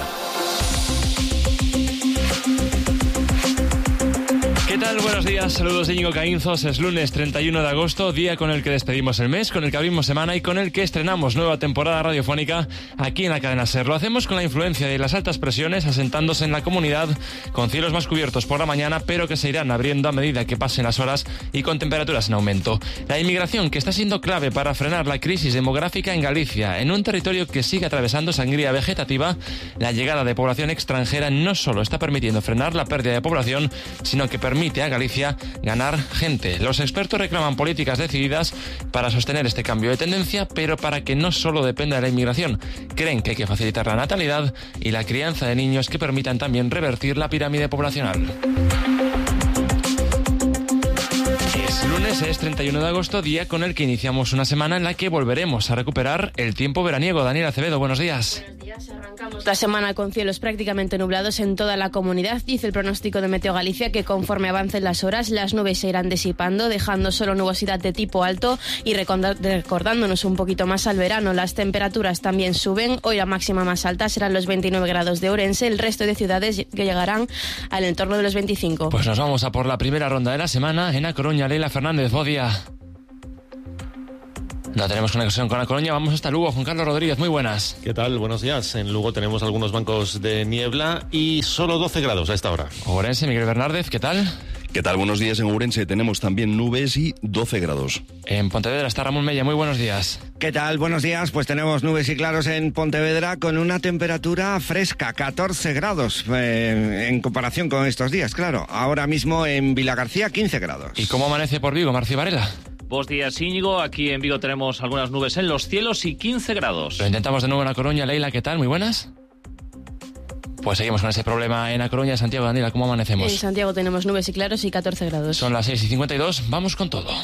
[SPEAKER 27] ¿Qué tal? Buenos días, saludos de Íñigo Caínzos. Es lunes 31 de agosto, día con el que despedimos el mes, con el que abrimos semana y con el que estrenamos nueva temporada radiofónica aquí en la cadena SER. Lo hacemos con la influencia de las altas presiones asentándose en la comunidad, con cielos más cubiertos por la mañana, pero que se irán abriendo a medida que pasen las horas y con temperaturas en aumento. La inmigración, que está siendo clave para frenar la crisis demográfica en Galicia, en un territorio que sigue atravesando sangría vegetativa. La llegada de población extranjera no solo está permitiendo frenar la pérdida de población, sino que permite permite a Galicia ganar gente. Los expertos reclaman políticas decididas para sostener este cambio de tendencia, pero para que no solo dependa de la inmigración. Creen que hay que facilitar la natalidad y la crianza de niños que permitan también revertir la pirámide poblacional. Lunes es 31 de agosto, día con el que iniciamos una semana en la que volveremos a recuperar el tiempo veraniego. Daniel Acevedo, buenos días.
[SPEAKER 2] Buenos días, arrancamos la semana con cielos prácticamente nublados en toda la comunidad. Dice el pronóstico de Meteo Galicia que conforme avancen las horas, las nubes se irán disipando, dejando solo nubosidad de tipo alto y recordándonos un poquito más al verano. Las temperaturas también suben. Hoy la máxima más alta serán los 29 grados de Ourense, el resto de ciudades que llegarán al entorno de los 25.
[SPEAKER 27] Pues nos vamos a por la primera ronda de la semana. En A Coruña, Leila Fernández, Bodia. No tenemos conexión con A Coruña, vamos hasta Lugo. Juan Carlos Rodríguez, muy buenas.
[SPEAKER 10] ¿Qué tal? Buenos días. En Lugo tenemos algunos bancos de niebla y solo 12 grados a esta hora.
[SPEAKER 27] Ourense, Miguel Bernárdez, ¿qué tal?
[SPEAKER 11] ¿Qué tal? Buenos días. En Ourense tenemos también nubes y 12 grados.
[SPEAKER 27] En Pontevedra está Ramón Mella, muy buenos días.
[SPEAKER 12] ¿Qué tal? Buenos días. Pues tenemos nubes y claros en Pontevedra con una temperatura fresca, 14 grados en comparación con estos días, claro. Ahora mismo en Vilagarcía, 15 grados.
[SPEAKER 27] ¿Y cómo amanece por Vigo, Marci Varela?
[SPEAKER 13] Buenos días, Íñigo. Aquí en Vigo tenemos algunas nubes en los cielos y 15 grados.
[SPEAKER 27] Lo intentamos de nuevo en A Coruña. Leila, ¿qué tal? Muy buenas. Pues seguimos con ese problema en A Coruña. Santiago, Daniela, ¿cómo amanecemos?
[SPEAKER 2] En Santiago tenemos nubes y claros y 14 grados.
[SPEAKER 27] Son las 6:52, vamos con todo.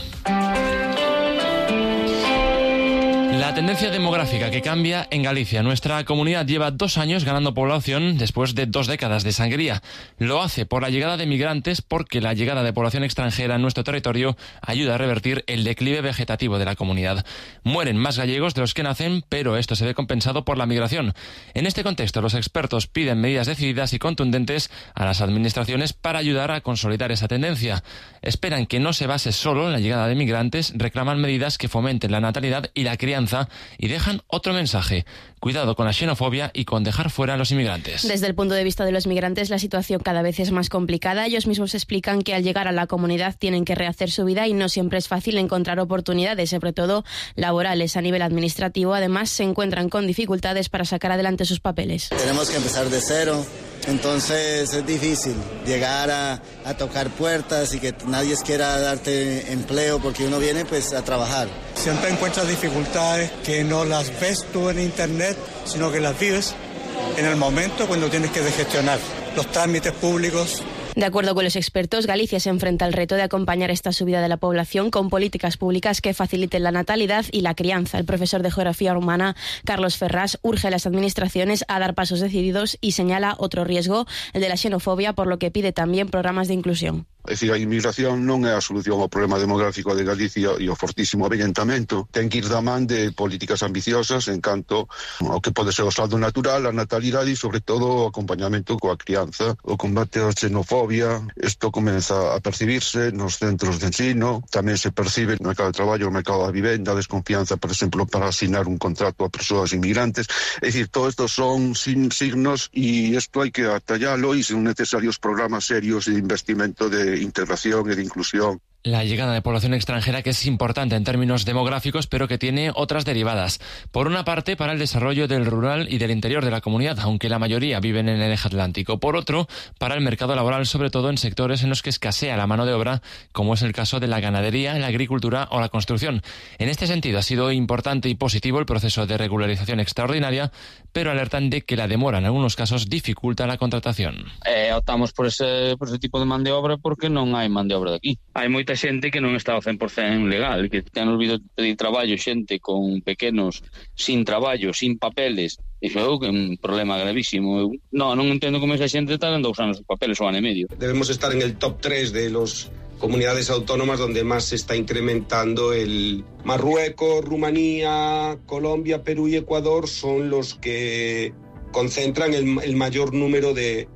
[SPEAKER 27] La tendencia demográfica que cambia en Galicia. Nuestra comunidad lleva 2 años ganando población después de 2 décadas de sangría. Lo hace por la llegada de migrantes, porque la llegada de población extranjera en nuestro territorio ayuda a revertir el declive vegetativo de la comunidad. Mueren más gallegos de los que nacen, pero esto se ve compensado por la migración. En este contexto, los expertos piden medidas decididas y contundentes a las administraciones para ayudar a consolidar esa tendencia. Esperan que no se base solo en la llegada de migrantes, reclaman medidas que fomenten la natalidad y la crianza y dejan otro mensaje: cuidado con la xenofobia y con dejar fuera a los inmigrantes.
[SPEAKER 2] Desde el punto de vista de los migrantes, la situación cada vez es más complicada. Ellos mismos explican que al llegar a la comunidad tienen que rehacer su vida y no siempre es fácil encontrar oportunidades, sobre todo laborales. A nivel administrativo, además, se encuentran con dificultades para sacar adelante sus papeles.
[SPEAKER 14] Tenemos que empezar de cero, entonces es difícil llegar a tocar puertas y que nadie quiera darte empleo porque uno viene pues a trabajar.
[SPEAKER 15] Siempre encuentras dificultades que no las ves tú en internet, sino que las vives en el momento cuando tienes que gestionar los trámites públicos.
[SPEAKER 2] De acuerdo con los expertos, Galicia se enfrenta al reto de acompañar esta subida de la población con políticas públicas que faciliten la natalidad y la crianza. El profesor de Geografía Humana, Carlos Ferrás, urge a las administraciones a dar pasos decididos y señala otro riesgo, el de la xenofobia, por lo que pide también programas de inclusión.
[SPEAKER 26] É dicir, a inmigración non é a solución ao problema demográfico de Galicia e ao fortísimo avellentamento. Ten que ir da man de políticas ambiciosas en canto ao que pode ser o saldo natural, a natalidade e, sobre todo, o acompañamento coa crianza, o combate á xenofobia. Isto comeza a percibirse nos centros de ensino, tamén se percibe no mercado de traballo, no mercado da vivenda, desconfianza, por exemplo, para asignar un contrato a persoas inmigrantes. É dicir, todo isto son signos e isto hai que atallalo e son necesarios programas serios de investimento de integración y de inclusión.
[SPEAKER 27] La llegada de población extranjera, que es importante en términos demográficos, pero que tiene otras derivadas. Por una parte, para el desarrollo del rural y del interior de la comunidad, aunque la mayoría viven en el eje atlántico. Por otro, para el mercado laboral, sobre todo en sectores en los que escasea la mano de obra, como es el caso de la ganadería, la agricultura o la construcción. En este sentido, ha sido importante y positivo el proceso de regularización extraordinaria, pero alertan de que la demora en algunos casos dificulta la contratación.
[SPEAKER 28] Optamos por ese tipo de man de obra porque non hai man de obra de aquí. Hai moita xente que non está ao 100% legal, que ten olvido de pedir traballo, xente con pequenos, sin traballo, sin papeles. Iso é un problema gravísimo. Non entendo como esa xente está dando 2 anos de papeles ou ano e medio.
[SPEAKER 29] Debemos estar en el top 3 de los comunidades autónomas donde más se está incrementando el Marruecos, Rumanía, Colombia, Perú y Ecuador son los que concentran el mayor número de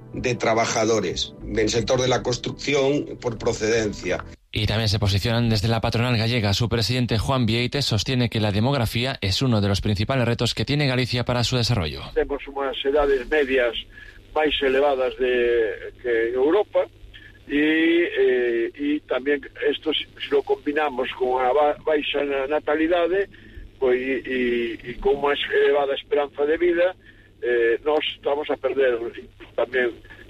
[SPEAKER 29] trabajadores del sector de la construcción por procedencia.
[SPEAKER 27] Y también se posicionan desde la patronal gallega. Su presidente Juan Vieites sostiene que la demografía es uno de los principales retos que tiene Galicia para su desarrollo.
[SPEAKER 30] Tenemos unas edades medias más elevadas que Europa y también esto si lo combinamos con una baixa natalidade pues, y con más elevada esperanza de vida, nos estamos a perder tamén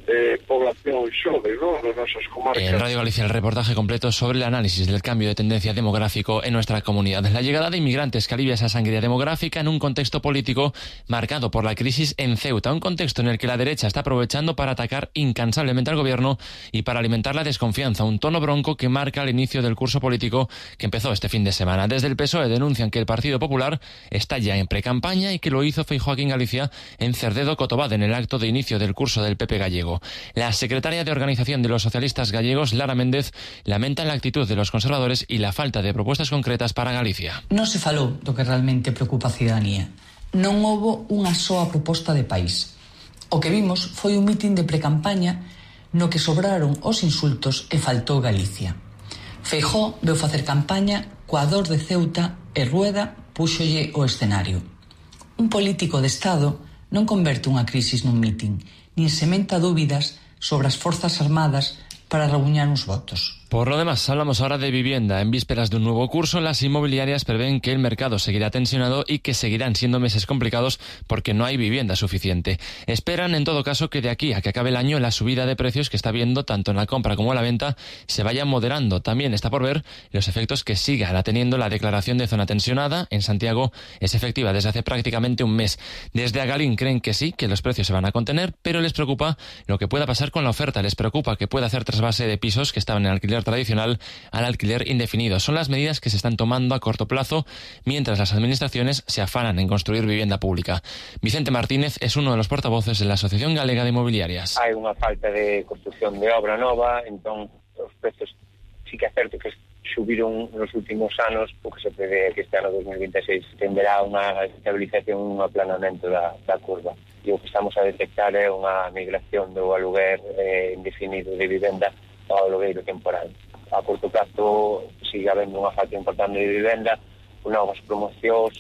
[SPEAKER 30] población xove, ¿no?, nas nosas comarcas.
[SPEAKER 27] En Radio Galicia el reportaje completo sobre el análisis del cambio de tendencia demográfico en nuestra comunidad. La llegada de inmigrantes que alivia esa sangría demográfica en un contexto político marcado por la crisis en Ceuta, un contexto en el que la derecha está aprovechando para atacar incansablemente al gobierno y para alimentar la desconfianza, un tono bronco que marca el inicio del curso político que empezó este fin de semana. Desde el PSOE denuncian que el Partido Popular está ya en precampaña y que lo hizo Feijóo aquí en Galicia en Cerdedo Cotobade, en el acto de inicio del curso del PP gallego. La secretaria de Organización de los Socialistas Gallegos, Lara Méndez, lamenta la actitud de los conservadores y la falta de propuestas concretas para Galicia.
[SPEAKER 3] Non se falou do que realmente preocupa a cidadanía. Non houbo unha soa proposta de país. O que vimos foi un mitin de precampaña no que sobraron os insultos e faltou Galicia. Feijóo veu facer campaña coa dor de Ceuta e Rueda púxolle o escenario. Un político de Estado non converte unha crisis nun mitin, nin sementa dúbidas sobre as Forzas Armadas para rebuñar uns votos.
[SPEAKER 27] Por lo demás, hablamos ahora de vivienda. En vísperas de un nuevo curso, las inmobiliarias prevén que el mercado seguirá tensionado y que seguirán siendo meses complicados porque no hay vivienda suficiente. Esperan, en todo caso, que de aquí a que acabe el año la subida de precios que está habiendo tanto en la compra como en la venta se vaya moderando. También está por ver los efectos que siga teniendo la declaración de zona tensionada. En Santiago es efectiva desde hace prácticamente un mes. Desde Agalín creen que sí, que los precios se van a contener, pero les preocupa lo que pueda pasar con la oferta. Les preocupa que pueda hacer trasvase de pisos que estaban en alquiler tradicional al alquiler indefinido. Son las medidas que se están tomando a corto plazo mientras las administraciones se afanan en construir vivienda pública. Vicente Martínez es uno de los portavoces de la Asociación Galega de Inmobiliarias.
[SPEAKER 4] Hai unha falta de construcción de obra nova, entón os prezos sí que é certo que subiron nos últimos anos, porque se prevé que este ano 2026 tenderá unha estabilización, un aplanamento da curva. E o que estamos a detectar é unha migración do aluguer indefinido de vivenda ao alugueiro temporal. A corto plazo sigue habendo unha falta importante de vivenda, novas promocións,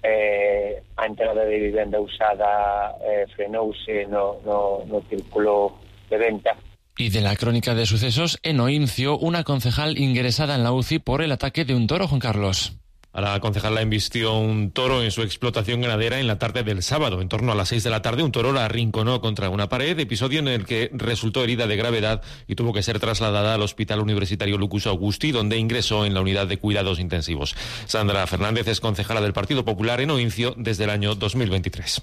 [SPEAKER 4] a entrada de vivenda usada frenouse no círculo de venta.
[SPEAKER 27] Y de la crónica de sucesos, en Oincio, una concejal ingresada en la UCI por el ataque de un toro, Juan Carlos.
[SPEAKER 10] A la concejal la embistió un toro en su explotación ganadera en la tarde del sábado. En torno a las 6 de la tarde, un toro la arrinconó contra una pared, episodio en el que resultó herida de gravedad y tuvo que ser trasladada al Hospital Universitario Lucus Augusti, donde ingresó en la unidad de cuidados intensivos. Sandra Fernández es concejala del Partido Popular en Oincio desde el año 2023.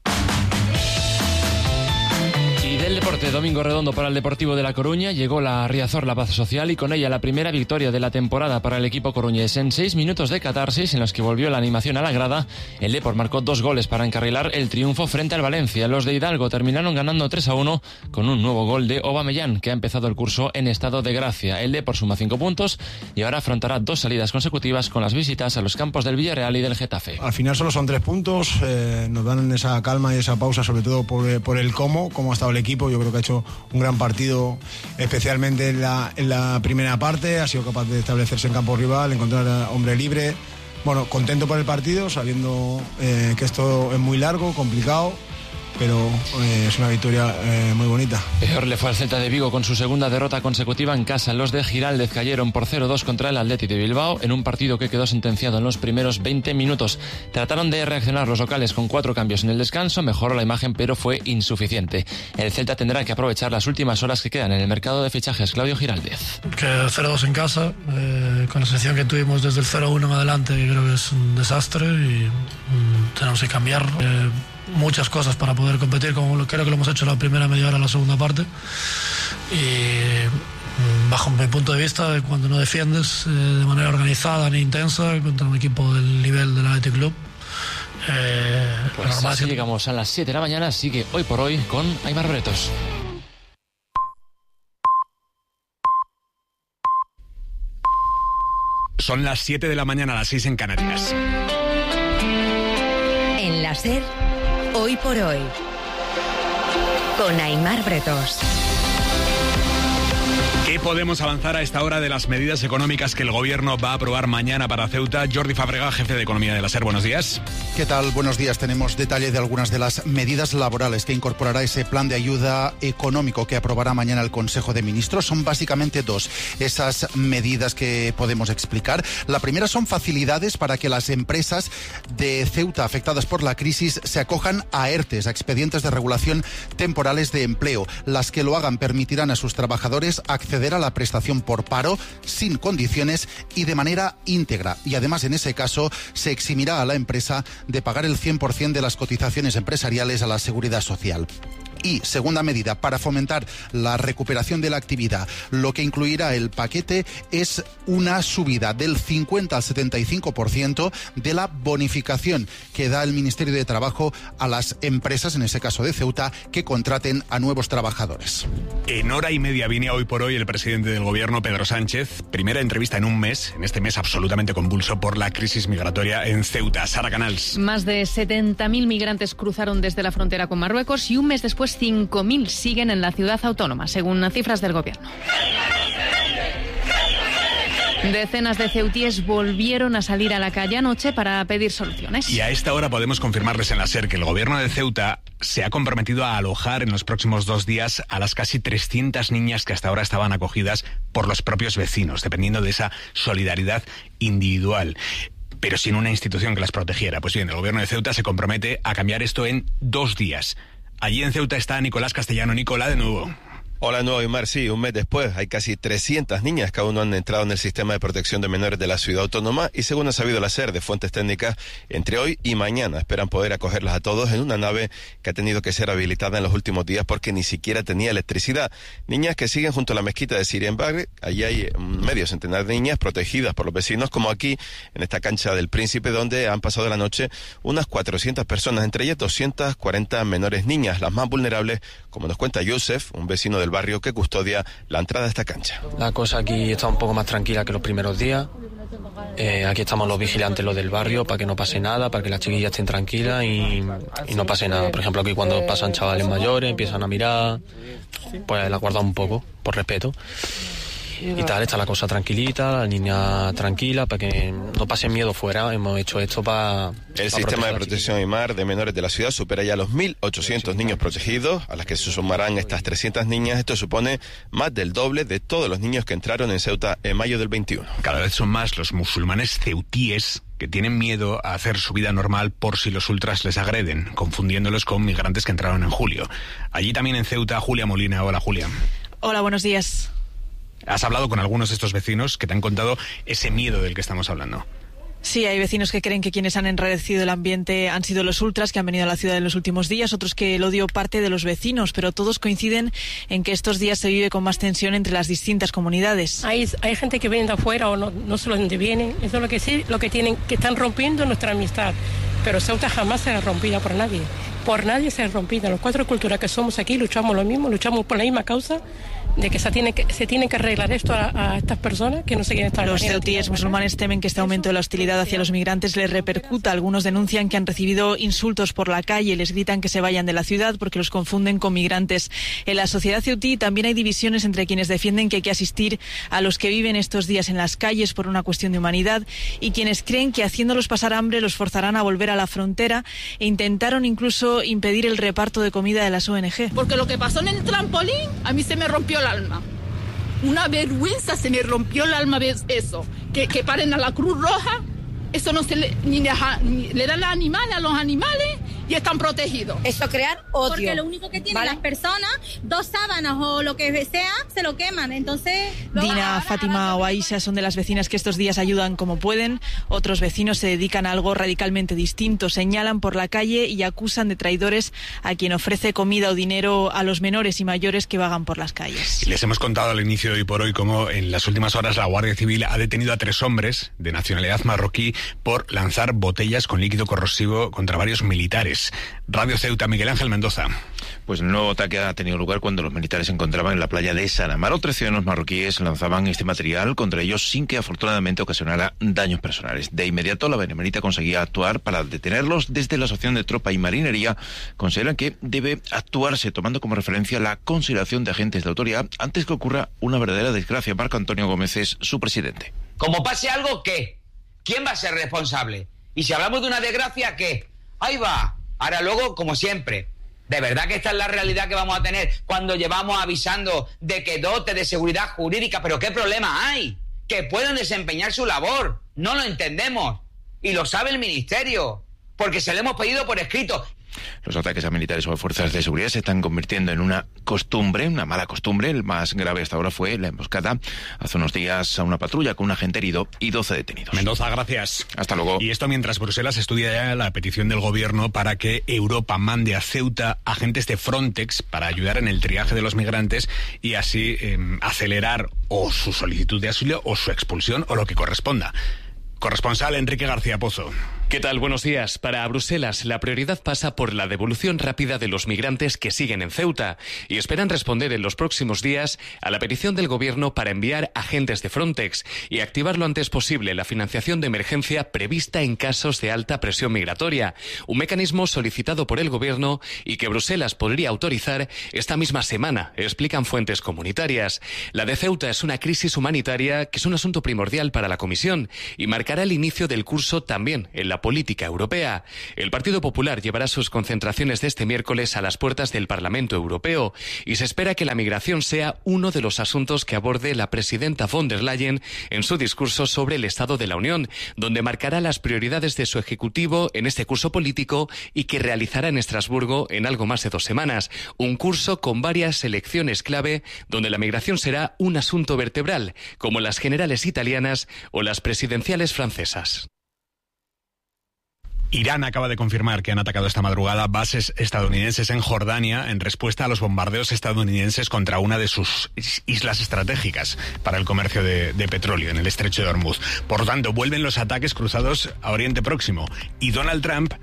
[SPEAKER 27] Del deporte, domingo redondo para el Deportivo de La Coruña, llegó la Riazor, la paz social, y con ella la primera victoria de la temporada para el equipo coruñés. En 6 minutos de catarsis en los que volvió la animación a la grada, el Depor marcó 2 goles para encarrilar el triunfo frente al Valencia. Los de Hidalgo terminaron ganando 3-1 con un nuevo gol de Aubameyang, que ha empezado el curso en estado de gracia. El Depor suma 5 puntos y ahora afrontará 2 salidas consecutivas con las visitas a los campos del Villarreal y del Getafe.
[SPEAKER 16] Al final solo son 3 puntos, nos dan esa calma y esa pausa, sobre todo por el cómo ha estado el equipo. Yo creo que ha hecho un gran partido, especialmente en la primera parte. Ha sido capaz de establecerse en campo rival, encontrar hombre libre. Bueno, contento por el partido, sabiendo que esto es muy largo, complicado, pero es una victoria muy bonita.
[SPEAKER 27] Peor le fue al Celta de Vigo con su segunda derrota consecutiva en casa. Los de Giraldez cayeron por 0-2 contra el Athletic de Bilbao en un partido que quedó sentenciado en los primeros 20 minutos. Trataron de reaccionar los locales con 4 cambios en el descanso, mejoró la imagen pero fue insuficiente. El Celta tendrá que aprovechar las últimas horas que quedan en el mercado de fichajes. Claudio Giraldez.
[SPEAKER 17] Que 0-2 en casa, con la selección que tuvimos desde el 0-1 en adelante, que creo que es un desastre y tenemos que cambiar muchas cosas para poder competir, como creo que lo hemos hecho la primera media hora, la segunda parte. Y bajo mi punto de vista, cuando no defiendes de manera organizada ni intensa contra un equipo del nivel del Athletic Club,
[SPEAKER 27] pues así llegamos a las 7 de la mañana. Sigue Hoy por Hoy con Aimar Bretos.
[SPEAKER 1] Son las 7 de la mañana, a las 6 en Canarias.
[SPEAKER 9] En la SER, Hoy por Hoy, con Aimar Bretos.
[SPEAKER 1] ¿Qué podemos avanzar a esta hora de las medidas económicas que el Gobierno va a aprobar mañana para Ceuta? Jordi Fábrega, jefe de Economía de la SER, buenos días.
[SPEAKER 5] ¿Qué tal? Buenos días. Tenemos detalle de algunas de las medidas laborales que incorporará ese plan de ayuda económico que aprobará mañana el Consejo de Ministros. Son básicamente dos esas medidas que podemos explicar. La primera son facilidades para que las empresas de Ceuta afectadas por la crisis se acojan a ERTEs, a expedientes de regulación temporales de empleo. Las que lo hagan permitirán a sus trabajadores acceder a la prestación por paro sin condiciones y de manera íntegra. Y además, en ese caso, se eximirá a la empresa de pagar el 100% de las cotizaciones empresariales a la Seguridad Social. Y segunda medida, para fomentar la recuperación de la actividad, lo que incluirá el paquete es una subida del 50 al 75% de la bonificación que da el Ministerio de Trabajo a las empresas, en ese caso de Ceuta, que contraten a nuevos trabajadores.
[SPEAKER 1] En hora y media viene hoy por hoy el presidente del Gobierno, Pedro Sánchez. Primera entrevista en un mes, en este mes absolutamente convulso por la crisis migratoria en Ceuta. Sara Canals.
[SPEAKER 2] Más de 70.000 migrantes cruzaron desde la frontera con Marruecos y un mes después 5.000 siguen en la ciudad autónoma, según las cifras del Gobierno. Decenas de ceutíes volvieron a salir a la calle anoche para pedir soluciones.
[SPEAKER 1] Y a esta hora podemos confirmarles en la SER que el Gobierno de Ceuta se ha comprometido a alojar en los próximos 2 días a las casi 300 niñas que hasta ahora estaban acogidas por los propios vecinos, dependiendo de esa solidaridad individual, pero sin una institución que las protegiera. Pues bien, el Gobierno de Ceuta se compromete a cambiar esto en 2 días. Allí en Ceuta está Nicolás Castellano. Nicolás, de nuevo.
[SPEAKER 7] Hola, de nuevo, Aymar. Sí, un mes después hay casi 300 niñas que aún no han entrado en el sistema de protección de menores de la ciudad autónoma y, según ha sabido la SER de fuentes técnicas, entre hoy y mañana esperan poder acogerlas a todos en una nave que ha tenido que ser habilitada en los últimos días porque ni siquiera tenía electricidad. Niñas que siguen junto a la mezquita de Siria en Bagre. Allí hay medio centenar de niñas protegidas por los vecinos, como aquí en esta cancha del Príncipe, donde han pasado la noche unas 400 personas, entre ellas 240 menores niñas, las más vulnerables, como nos cuenta Joseph, un vecino del barrio que custodia la entrada a esta cancha.
[SPEAKER 8] La cosa aquí está un poco más tranquila que los primeros días. Aquí estamos los vigilantes, los del barrio, para que no pase nada, para que las chiquillas estén tranquilas y no pase nada. Por ejemplo, aquí cuando pasan chavales mayores, empiezan a mirar, pues la guardan un poco, por respeto. Y tal, está la cosa tranquilita, la niña tranquila, para que no pasen miedo fuera. Hemos hecho esto para...
[SPEAKER 7] El sistema de protección IMAR de menores de la ciudad supera ya los 1.800 niños protegidos, a las que se sumarán estas 300 niñas. Esto supone más del doble de todos los niños que entraron en Ceuta en mayo del 21.
[SPEAKER 1] Cada vez son más los musulmanes ceutíes que tienen miedo a hacer su vida normal por si los ultras les agreden, confundiéndolos con migrantes que entraron en julio. Allí también en Ceuta, Julia Molina. Hola, Julia.
[SPEAKER 18] Hola, buenos días.
[SPEAKER 1] ¿Has hablado con algunos de estos vecinos que te han contado ese miedo del que estamos hablando?
[SPEAKER 18] Sí, hay vecinos que creen que quienes han enrarecido el ambiente han sido los ultras que han venido a la ciudad en los últimos días, otros que el odio parte de los vecinos, pero todos coinciden en que estos días se vive con más tensión entre las distintas comunidades.
[SPEAKER 19] Hay gente que viene de afuera o no sé dónde vienen, eso es lo que sí, lo que tienen, que están rompiendo nuestra amistad, pero Ceuta jamás será rompida por nadie. Por nadie será rompida. Los 4 culturas que somos aquí luchamos lo mismo, luchamos por la misma causa de que se tiene que arreglar esto a estas personas que no se quieren estar.
[SPEAKER 18] Los ceutíes musulmanes temen que este aumento de la hostilidad hacia los migrantes les repercuta. Algunos denuncian que han recibido insultos por la calle, les gritan que se vayan de la ciudad porque los confunden con migrantes. En la sociedad ceutí también hay divisiones entre quienes defienden que hay que asistir a los que viven estos días en las calles por una cuestión de humanidad y quienes creen que haciéndolos pasar hambre los forzarán a volver a la frontera e intentaron incluso impedir el reparto de comida de las ONG.
[SPEAKER 20] Porque lo que pasó en el trampolín a mí se me rompió el alma. Una vergüenza, se me rompió el alma ver eso. Que paren a la Cruz Roja, eso no se le dan a los animales y están protegidos.
[SPEAKER 21] Eso crear odio.
[SPEAKER 22] Porque lo único que tienen las personas, 2 sábanas o lo que sea, se lo queman. Entonces...
[SPEAKER 18] Dina, Fátima o Aisha son de las vecinas que estos días ayudan como pueden. Otros vecinos se dedican a algo radicalmente distinto. Señalan por la calle y acusan de traidores a quien ofrece comida o dinero a los menores y mayores que vagan por las calles.
[SPEAKER 1] Les hemos contado al inicio de hoy por hoy cómo en las últimas horas la Guardia Civil ha detenido a 3 hombres de nacionalidad marroquí por lanzar botellas con líquido corrosivo contra varios militares. Frontex. Radio Ceuta, Miguel Ángel Mendoza.
[SPEAKER 6] Pues el nuevo ataque ha tenido lugar cuando los militares se encontraban en la playa de San Amaro. 3 ciudadanos marroquíes lanzaban este material contra ellos sin que afortunadamente ocasionara daños personales. De inmediato la Benemérita conseguía actuar para detenerlos. Desde la Asociación de Tropa y Marinería consideran que debe actuarse tomando como referencia la consideración de agentes de autoridad antes que ocurra una verdadera desgracia. Marco Antonio Gómez es su presidente.
[SPEAKER 11] Como pase algo, ¿qué? ¿Quién va a ser responsable? Y si hablamos de una desgracia, ¿qué? Ahí va. Ahora luego, como siempre, ¿de verdad que esta es la realidad que vamos a tener cuando llevamos avisando de que dote de seguridad jurídica? ¿Pero qué problema hay? Que pueden desempeñar su labor. No lo entendemos. Y lo sabe el Ministerio, porque se lo hemos pedido por escrito.
[SPEAKER 6] Los ataques a militares o a fuerzas de seguridad se están convirtiendo en una costumbre, una mala costumbre. El más grave hasta ahora fue la emboscada hace unos días a una patrulla con un agente herido y 12 detenidos.
[SPEAKER 1] Mendoza, gracias.
[SPEAKER 6] Hasta luego.
[SPEAKER 1] Y esto mientras Bruselas estudia ya la petición del gobierno para que Europa mande a Ceuta agentes de Frontex para ayudar en el triaje de los migrantes y así acelerar o su solicitud de asilo o su expulsión o lo que corresponda. Corresponsal Enrique García Pozo.
[SPEAKER 27] ¿Qué tal? Buenos días. Para Bruselas, la prioridad pasa por la devolución rápida de los migrantes que siguen en Ceuta y esperan responder en los próximos días a la petición del gobierno para enviar agentes de Frontex y activar lo antes posible la financiación de emergencia prevista en casos de alta presión migratoria, un mecanismo solicitado por el gobierno y que Bruselas podría autorizar esta misma semana, explican fuentes comunitarias. La de Ceuta es una crisis humanitaria que es un asunto primordial para la Comisión y marcará el inicio del curso también en la política europea. El Partido Popular llevará sus concentraciones de este miércoles a las puertas del Parlamento Europeo y se espera que la migración sea uno de los asuntos que aborde la presidenta von der Leyen en su discurso sobre el Estado de la Unión, donde marcará las prioridades de su ejecutivo en este curso político y que realizará en Estrasburgo en algo más de 2 semanas. Un curso con varias elecciones clave donde la migración será un asunto vertebral, como las generales italianas o las presidenciales francesas.
[SPEAKER 1] Irán acaba de confirmar que han atacado esta madrugada bases estadounidenses en Jordania en respuesta a los bombardeos estadounidenses contra una de sus islas estratégicas para el comercio de petróleo en el estrecho de Hormuz. Por tanto, vuelven los ataques cruzados a Oriente Próximo y Donald Trump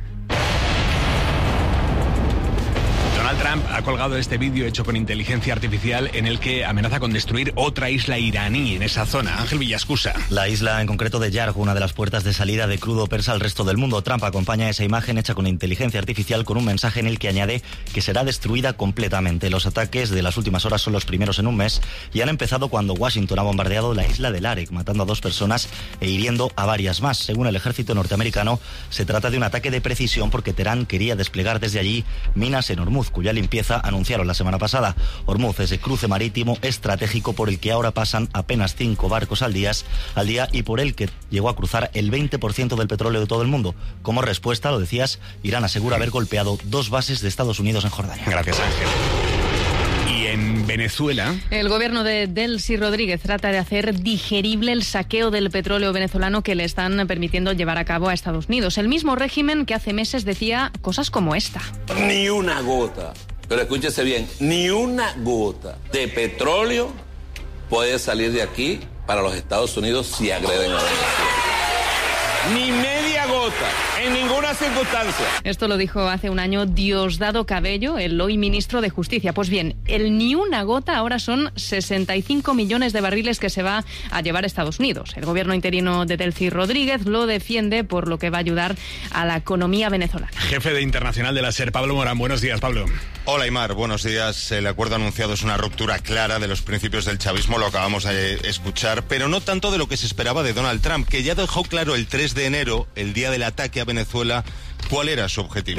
[SPEAKER 1] ha colgado este vídeo hecho con inteligencia artificial en el que amenaza con destruir otra isla iraní en esa zona. Ángel Villascusa.
[SPEAKER 12] La isla en concreto de Yarg, una de las puertas de salida de crudo persa al resto del mundo. Trump acompaña esa imagen hecha con inteligencia artificial con un mensaje en el que añade que será destruida completamente. Los ataques de las últimas horas son los primeros en un mes y han empezado cuando Washington ha bombardeado la isla de Larek, matando a 2 personas e hiriendo a varias más. Según el ejército norteamericano, se trata de un ataque de precisión porque Teherán quería desplegar desde allí minas en Hormuz, cuya limpieza anunciaron la semana pasada. Hormuz es el cruce marítimo estratégico por el que ahora pasan apenas 5 barcos al día y por el que llegó a cruzar el 20% del petróleo de todo el mundo. Como respuesta, lo decías, Irán asegura haber golpeado 2 bases de Estados Unidos en Jordania.
[SPEAKER 1] Gracias, Ángel. Y en Venezuela,
[SPEAKER 2] el gobierno de Delcy Rodríguez trata de hacer digerible el saqueo del petróleo venezolano que le están permitiendo llevar a cabo a Estados Unidos. El mismo régimen que hace meses decía cosas como esta.
[SPEAKER 13] Ni una gota, pero escúchese bien, ni una gota de petróleo puede salir de aquí para los Estados Unidos si agreden a Venezuela. Ni media gota, en ninguna circunstancia.
[SPEAKER 2] Esto lo dijo hace un año Diosdado Cabello, el hoy ministro de Justicia. Pues bien, el ni una gota ahora son 65 millones de barriles que se va a llevar a Estados Unidos. El gobierno interino de Delcy Rodríguez lo defiende, por lo que va a ayudar a la economía venezolana.
[SPEAKER 1] Jefe de Internacional de la SER, Pablo Morán. Buenos días, Pablo.
[SPEAKER 14] Hola, Aymar. Buenos días. El acuerdo anunciado es una ruptura clara de los principios del chavismo, lo acabamos de escuchar, pero no tanto de lo que se esperaba de Donald Trump, que ya dejó claro el 3 de enero, el día del ataque a Venezuela, cuál era su objetivo.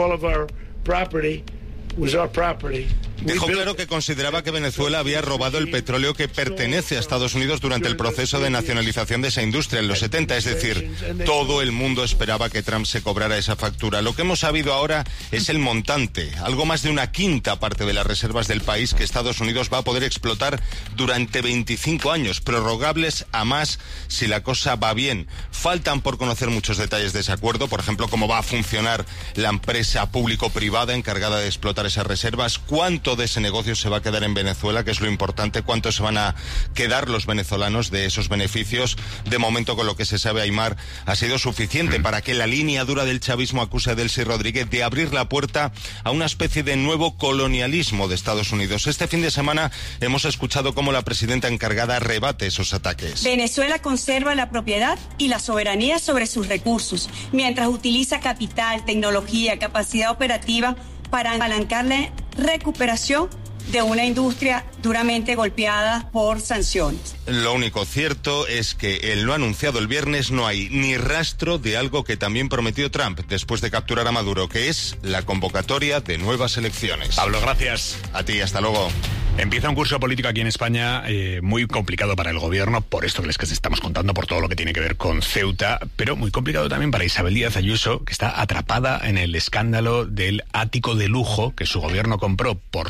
[SPEAKER 14] Dejó claro que consideraba que Venezuela había robado el petróleo que pertenece a Estados Unidos durante el proceso de nacionalización de esa industria en los 70, es decir, todo el mundo esperaba que Trump se cobrara esa factura. Lo que hemos sabido ahora es el montante, algo más de una quinta parte de las reservas del país que Estados Unidos va a poder explotar durante 25 años, prorrogables a más si la cosa va bien. Faltan por conocer muchos detalles de ese acuerdo, por ejemplo, cómo va a funcionar la empresa público-privada encargada de explotar esas reservas, cuánto cuánto de ese negocio se va a quedar en Venezuela, que es lo importante, cuánto se van a quedar los venezolanos de esos beneficios. De momento, con lo que se sabe, Aimar, ha sido suficiente para que la línea dura del chavismo acuse a Delcy Rodríguez de abrir la puerta a una especie de nuevo colonialismo de Estados Unidos. Este fin de semana hemos escuchado cómo la presidenta encargada rebate esos ataques.
[SPEAKER 3] Venezuela conserva la propiedad y la soberanía sobre sus recursos, mientras utiliza capital, tecnología, capacidad operativa para apalancar la recuperación de una industria duramente golpeada por sanciones.
[SPEAKER 14] Lo único cierto es que en lo anunciado el viernes no hay ni rastro de algo que también prometió Trump después de capturar a Maduro, que es la convocatoria de nuevas elecciones.
[SPEAKER 1] Pablo, gracias.
[SPEAKER 14] A ti, hasta luego.
[SPEAKER 1] Empieza un curso político aquí en España muy complicado para el gobierno, por esto que les estamos contando, por todo lo que tiene que ver con Ceuta, pero muy complicado también para Isabel Díaz Ayuso, que está atrapada en el escándalo del ático de lujo que su gobierno compró por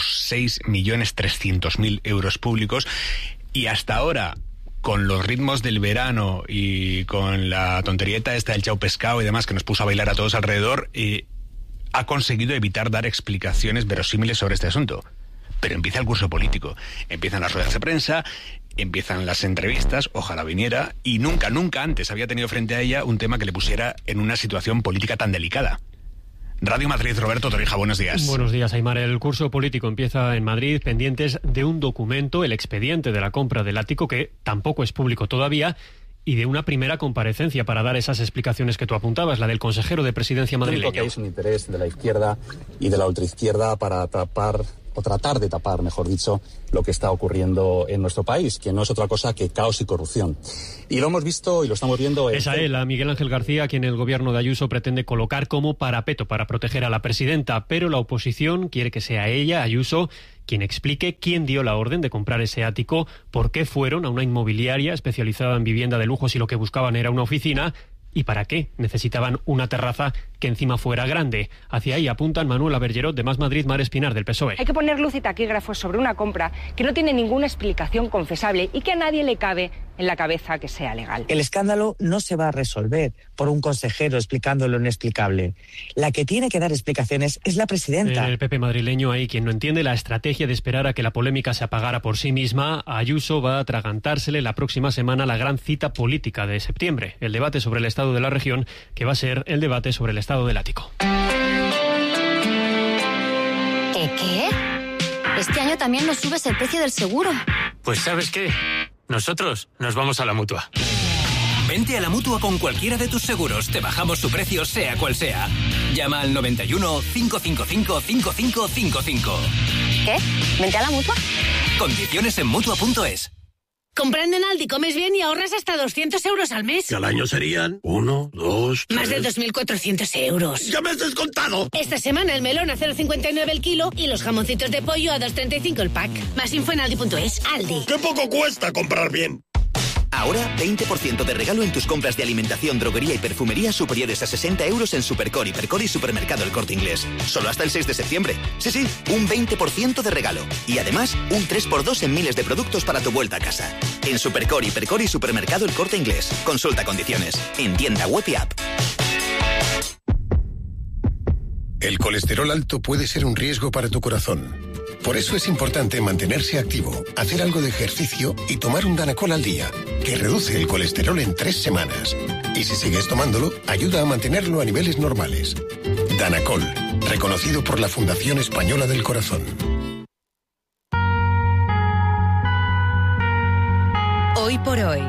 [SPEAKER 1] 6.300.000 euros públicos, y hasta ahora, con los ritmos del verano y con la tonterieta esta del chau pescado y demás que nos puso a bailar a todos alrededor, ha conseguido evitar dar explicaciones verosímiles sobre este asunto. Pero empieza el curso político, empiezan las ruedas de prensa, empiezan las entrevistas, ojalá viniera, y nunca antes había tenido frente a ella un tema que le pusiera en una situación política tan delicada. Radio Madrid, Roberto Torija, buenos días.
[SPEAKER 15] Buenos días, Aimar. El curso político empieza en Madrid, pendientes de un documento, el expediente de la compra del ático, que tampoco es público todavía, y de una primera comparecencia para dar esas explicaciones que tú apuntabas, la del consejero de Presidencia madrileño.
[SPEAKER 21] Que es un interés de la izquierda y de la ultraizquierda para tapar, o tratar de tapar, mejor dicho, lo que está ocurriendo en nuestro país, que no es otra cosa que caos y corrupción. Y lo hemos visto y lo estamos viendo...
[SPEAKER 15] Es a él, a Miguel Ángel García, a quien el gobierno de Ayuso pretende colocar como parapeto para proteger a la presidenta, pero la oposición quiere que sea ella, Ayuso, quien explique quién dio la orden de comprar ese ático, por qué fueron a una inmobiliaria especializada en vivienda de lujo si lo que buscaban era una oficina, y para qué necesitaban una terraza que encima fuera grande. Hacia ahí apuntan Manuela Bergerot, de Más Madrid, Mar Espinar, del PSOE.
[SPEAKER 23] Hay que poner luz y taquígrafos sobre una compra que no tiene ninguna explicación confesable y que a nadie le cabe en la cabeza que sea legal.
[SPEAKER 24] El escándalo no se va a resolver por un consejero explicando lo inexplicable. La que tiene que dar explicaciones es la presidenta.
[SPEAKER 15] En el PP madrileño hay quien no entiende la estrategia de esperar a que la polémica se apagara por sí misma. Ayuso va a atragantársele la próxima semana la gran cita política de septiembre, el debate sobre el estado de la región, que va a ser el debate sobre el estado del ático.
[SPEAKER 25] ¿Qué? Este año también nos subes el precio del seguro.
[SPEAKER 26] Pues ¿sabes qué? Nosotros nos vamos a la Mutua.
[SPEAKER 28] Vente a la Mutua con cualquiera de tus seguros. Te bajamos su precio, sea cual sea. Llama al 91 555 5555.
[SPEAKER 25] ¿Qué? ¿Vente a la Mutua?
[SPEAKER 28] Condiciones en Mutua.es.
[SPEAKER 29] Comprando en Aldi comes bien y ahorras hasta 200 euros al mes.
[SPEAKER 30] Que al año serían 1, 2, 3...
[SPEAKER 29] Más de 2.400 euros.
[SPEAKER 30] ¡Ya me has descontado!
[SPEAKER 29] Esta semana el melón a 0,59 el kilo y los jamoncitos de pollo a 2,35 el pack. Más info en Aldi.es. Aldi.
[SPEAKER 30] ¡Qué poco cuesta comprar bien!
[SPEAKER 28] Ahora 20% de regalo en tus compras de alimentación, droguería y perfumería superiores a 60 euros en Supercor, Hipercor y Supermercado El Corte Inglés. Solo hasta el 6 de septiembre. Sí, un 20% de regalo. Y además, un 3x2 en miles de productos para tu vuelta a casa. En Supercor, Hipercor y Supermercado El Corte Inglés. Consulta condiciones. En tienda web y app.
[SPEAKER 31] El colesterol alto puede ser un riesgo para tu corazón. Por eso es importante mantenerse activo, hacer algo de ejercicio y tomar un Danacol al día, que reduce el colesterol en 3 semanas. Y si sigues tomándolo, ayuda a mantenerlo a niveles normales. Danacol, reconocido por la Fundación Española del Corazón.
[SPEAKER 9] Hoy por hoy.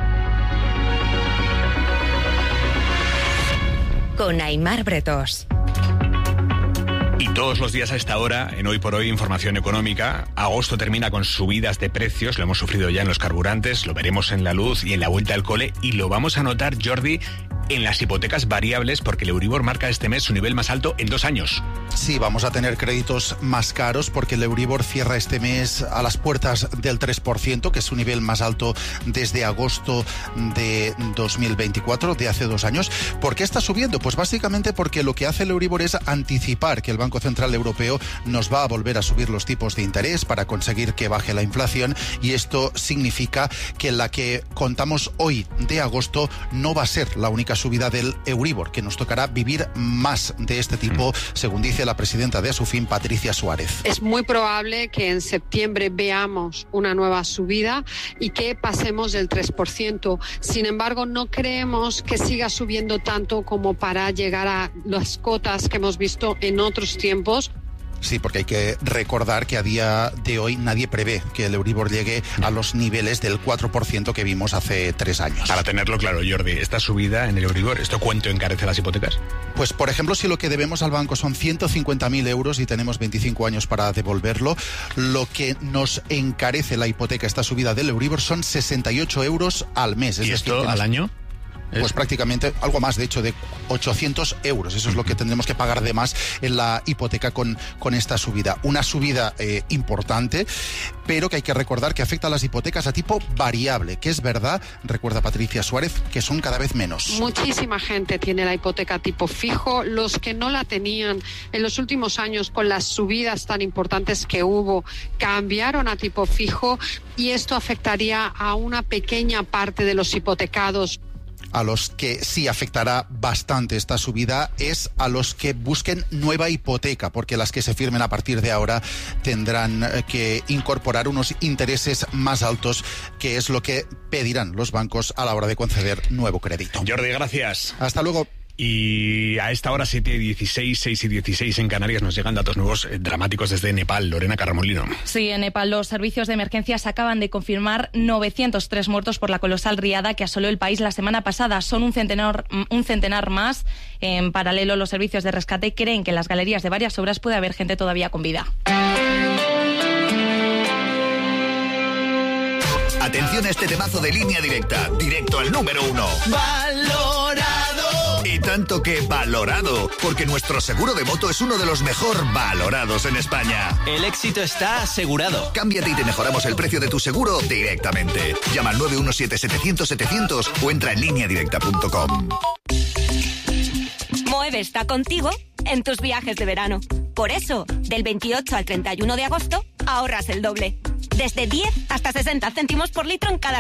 [SPEAKER 9] Con Aimar Bretos.
[SPEAKER 1] Y todos los días a esta hora, en Hoy por Hoy, información económica. Agosto termina con subidas de precios, lo hemos sufrido ya en los carburantes, lo veremos en la luz y en la vuelta al cole, y lo vamos a notar, Jordi, en las hipotecas variables, porque el Euribor marca este mes su nivel más alto en 2 años.
[SPEAKER 5] Sí, vamos a tener créditos más caros porque el Euribor cierra este mes a las puertas del 3%, que es su nivel más alto desde agosto de 2024, de hace 2 años. ¿Por qué está subiendo? Pues básicamente porque lo que hace el Euribor es anticipar que el Banco Central Europeo nos va a volver a subir los tipos de interés para conseguir que baje la inflación, y esto significa que la que contamos hoy de agosto no va a ser la única hipotética subida del Euribor, que nos tocará vivir más de este tipo, según dice la presidenta de Asufin, Patricia Suárez.
[SPEAKER 4] Es muy probable que en septiembre veamos una nueva subida y que pasemos del 3%. Sin embargo, no creemos que siga subiendo tanto como para llegar a las cotas que hemos visto en otros tiempos.
[SPEAKER 5] Sí, porque hay que recordar que a día de hoy nadie prevé que el Euribor llegue a los niveles del 4% que vimos hace 3 años.
[SPEAKER 1] Para tenerlo claro, Jordi, esta subida en el Euribor, ¿esto cuánto encarece las hipotecas?
[SPEAKER 5] Pues, por ejemplo, si lo que debemos al banco son 150.000 euros y tenemos 25 años para devolverlo, lo que nos encarece la hipoteca, esta subida del Euribor, son 68 euros al mes.
[SPEAKER 1] ¿Y esto al año?
[SPEAKER 5] Pues prácticamente algo más, de hecho, de 800 euros. Eso es lo que tendremos que pagar de más en la hipoteca con esta subida. Una subida importante, pero que hay que recordar que afecta a las hipotecas a tipo variable, que es verdad, recuerda Patricia Suárez, que son cada vez menos.
[SPEAKER 4] Muchísima gente tiene la hipoteca tipo fijo. Los que no la tenían en los últimos años, con las subidas tan importantes que hubo, cambiaron a tipo fijo, y esto afectaría a una pequeña parte de los hipotecados.
[SPEAKER 5] A los que sí afectará bastante esta subida es a los que busquen nueva hipoteca, porque las que se firmen a partir de ahora tendrán que incorporar unos intereses más altos, que es lo que pedirán los bancos a la hora de conceder nuevo crédito.
[SPEAKER 1] Jordi, gracias.
[SPEAKER 5] Hasta luego.
[SPEAKER 1] Y a esta hora 7:16, 6:16 en Canarias, nos llegan datos nuevos dramáticos desde Nepal. Lorena Carramolino.
[SPEAKER 2] Sí, en Nepal los servicios de emergencias acaban de confirmar 903 muertos por la colosal riada que asoló el país la semana pasada. Son un centenar más. En paralelo, los servicios de rescate creen que en las galerías de varias obras puede haber gente todavía con vida.
[SPEAKER 7] Atención a este temazo de Línea Directa, directo al número 1. ¡Valorado! Y tanto que valorado, porque nuestro seguro de moto es uno de los mejor valorados en España.
[SPEAKER 8] El éxito está asegurado.
[SPEAKER 7] Cámbiate y te mejoramos el precio de tu seguro directamente. Llama al 917-700-700 o entra en lineadirecta.com.
[SPEAKER 10] Moeve está contigo en tus viajes de verano. Por eso, del 28 al 31 de agosto, ahorras el doble. Desde 10 hasta 60 céntimos por litro en cada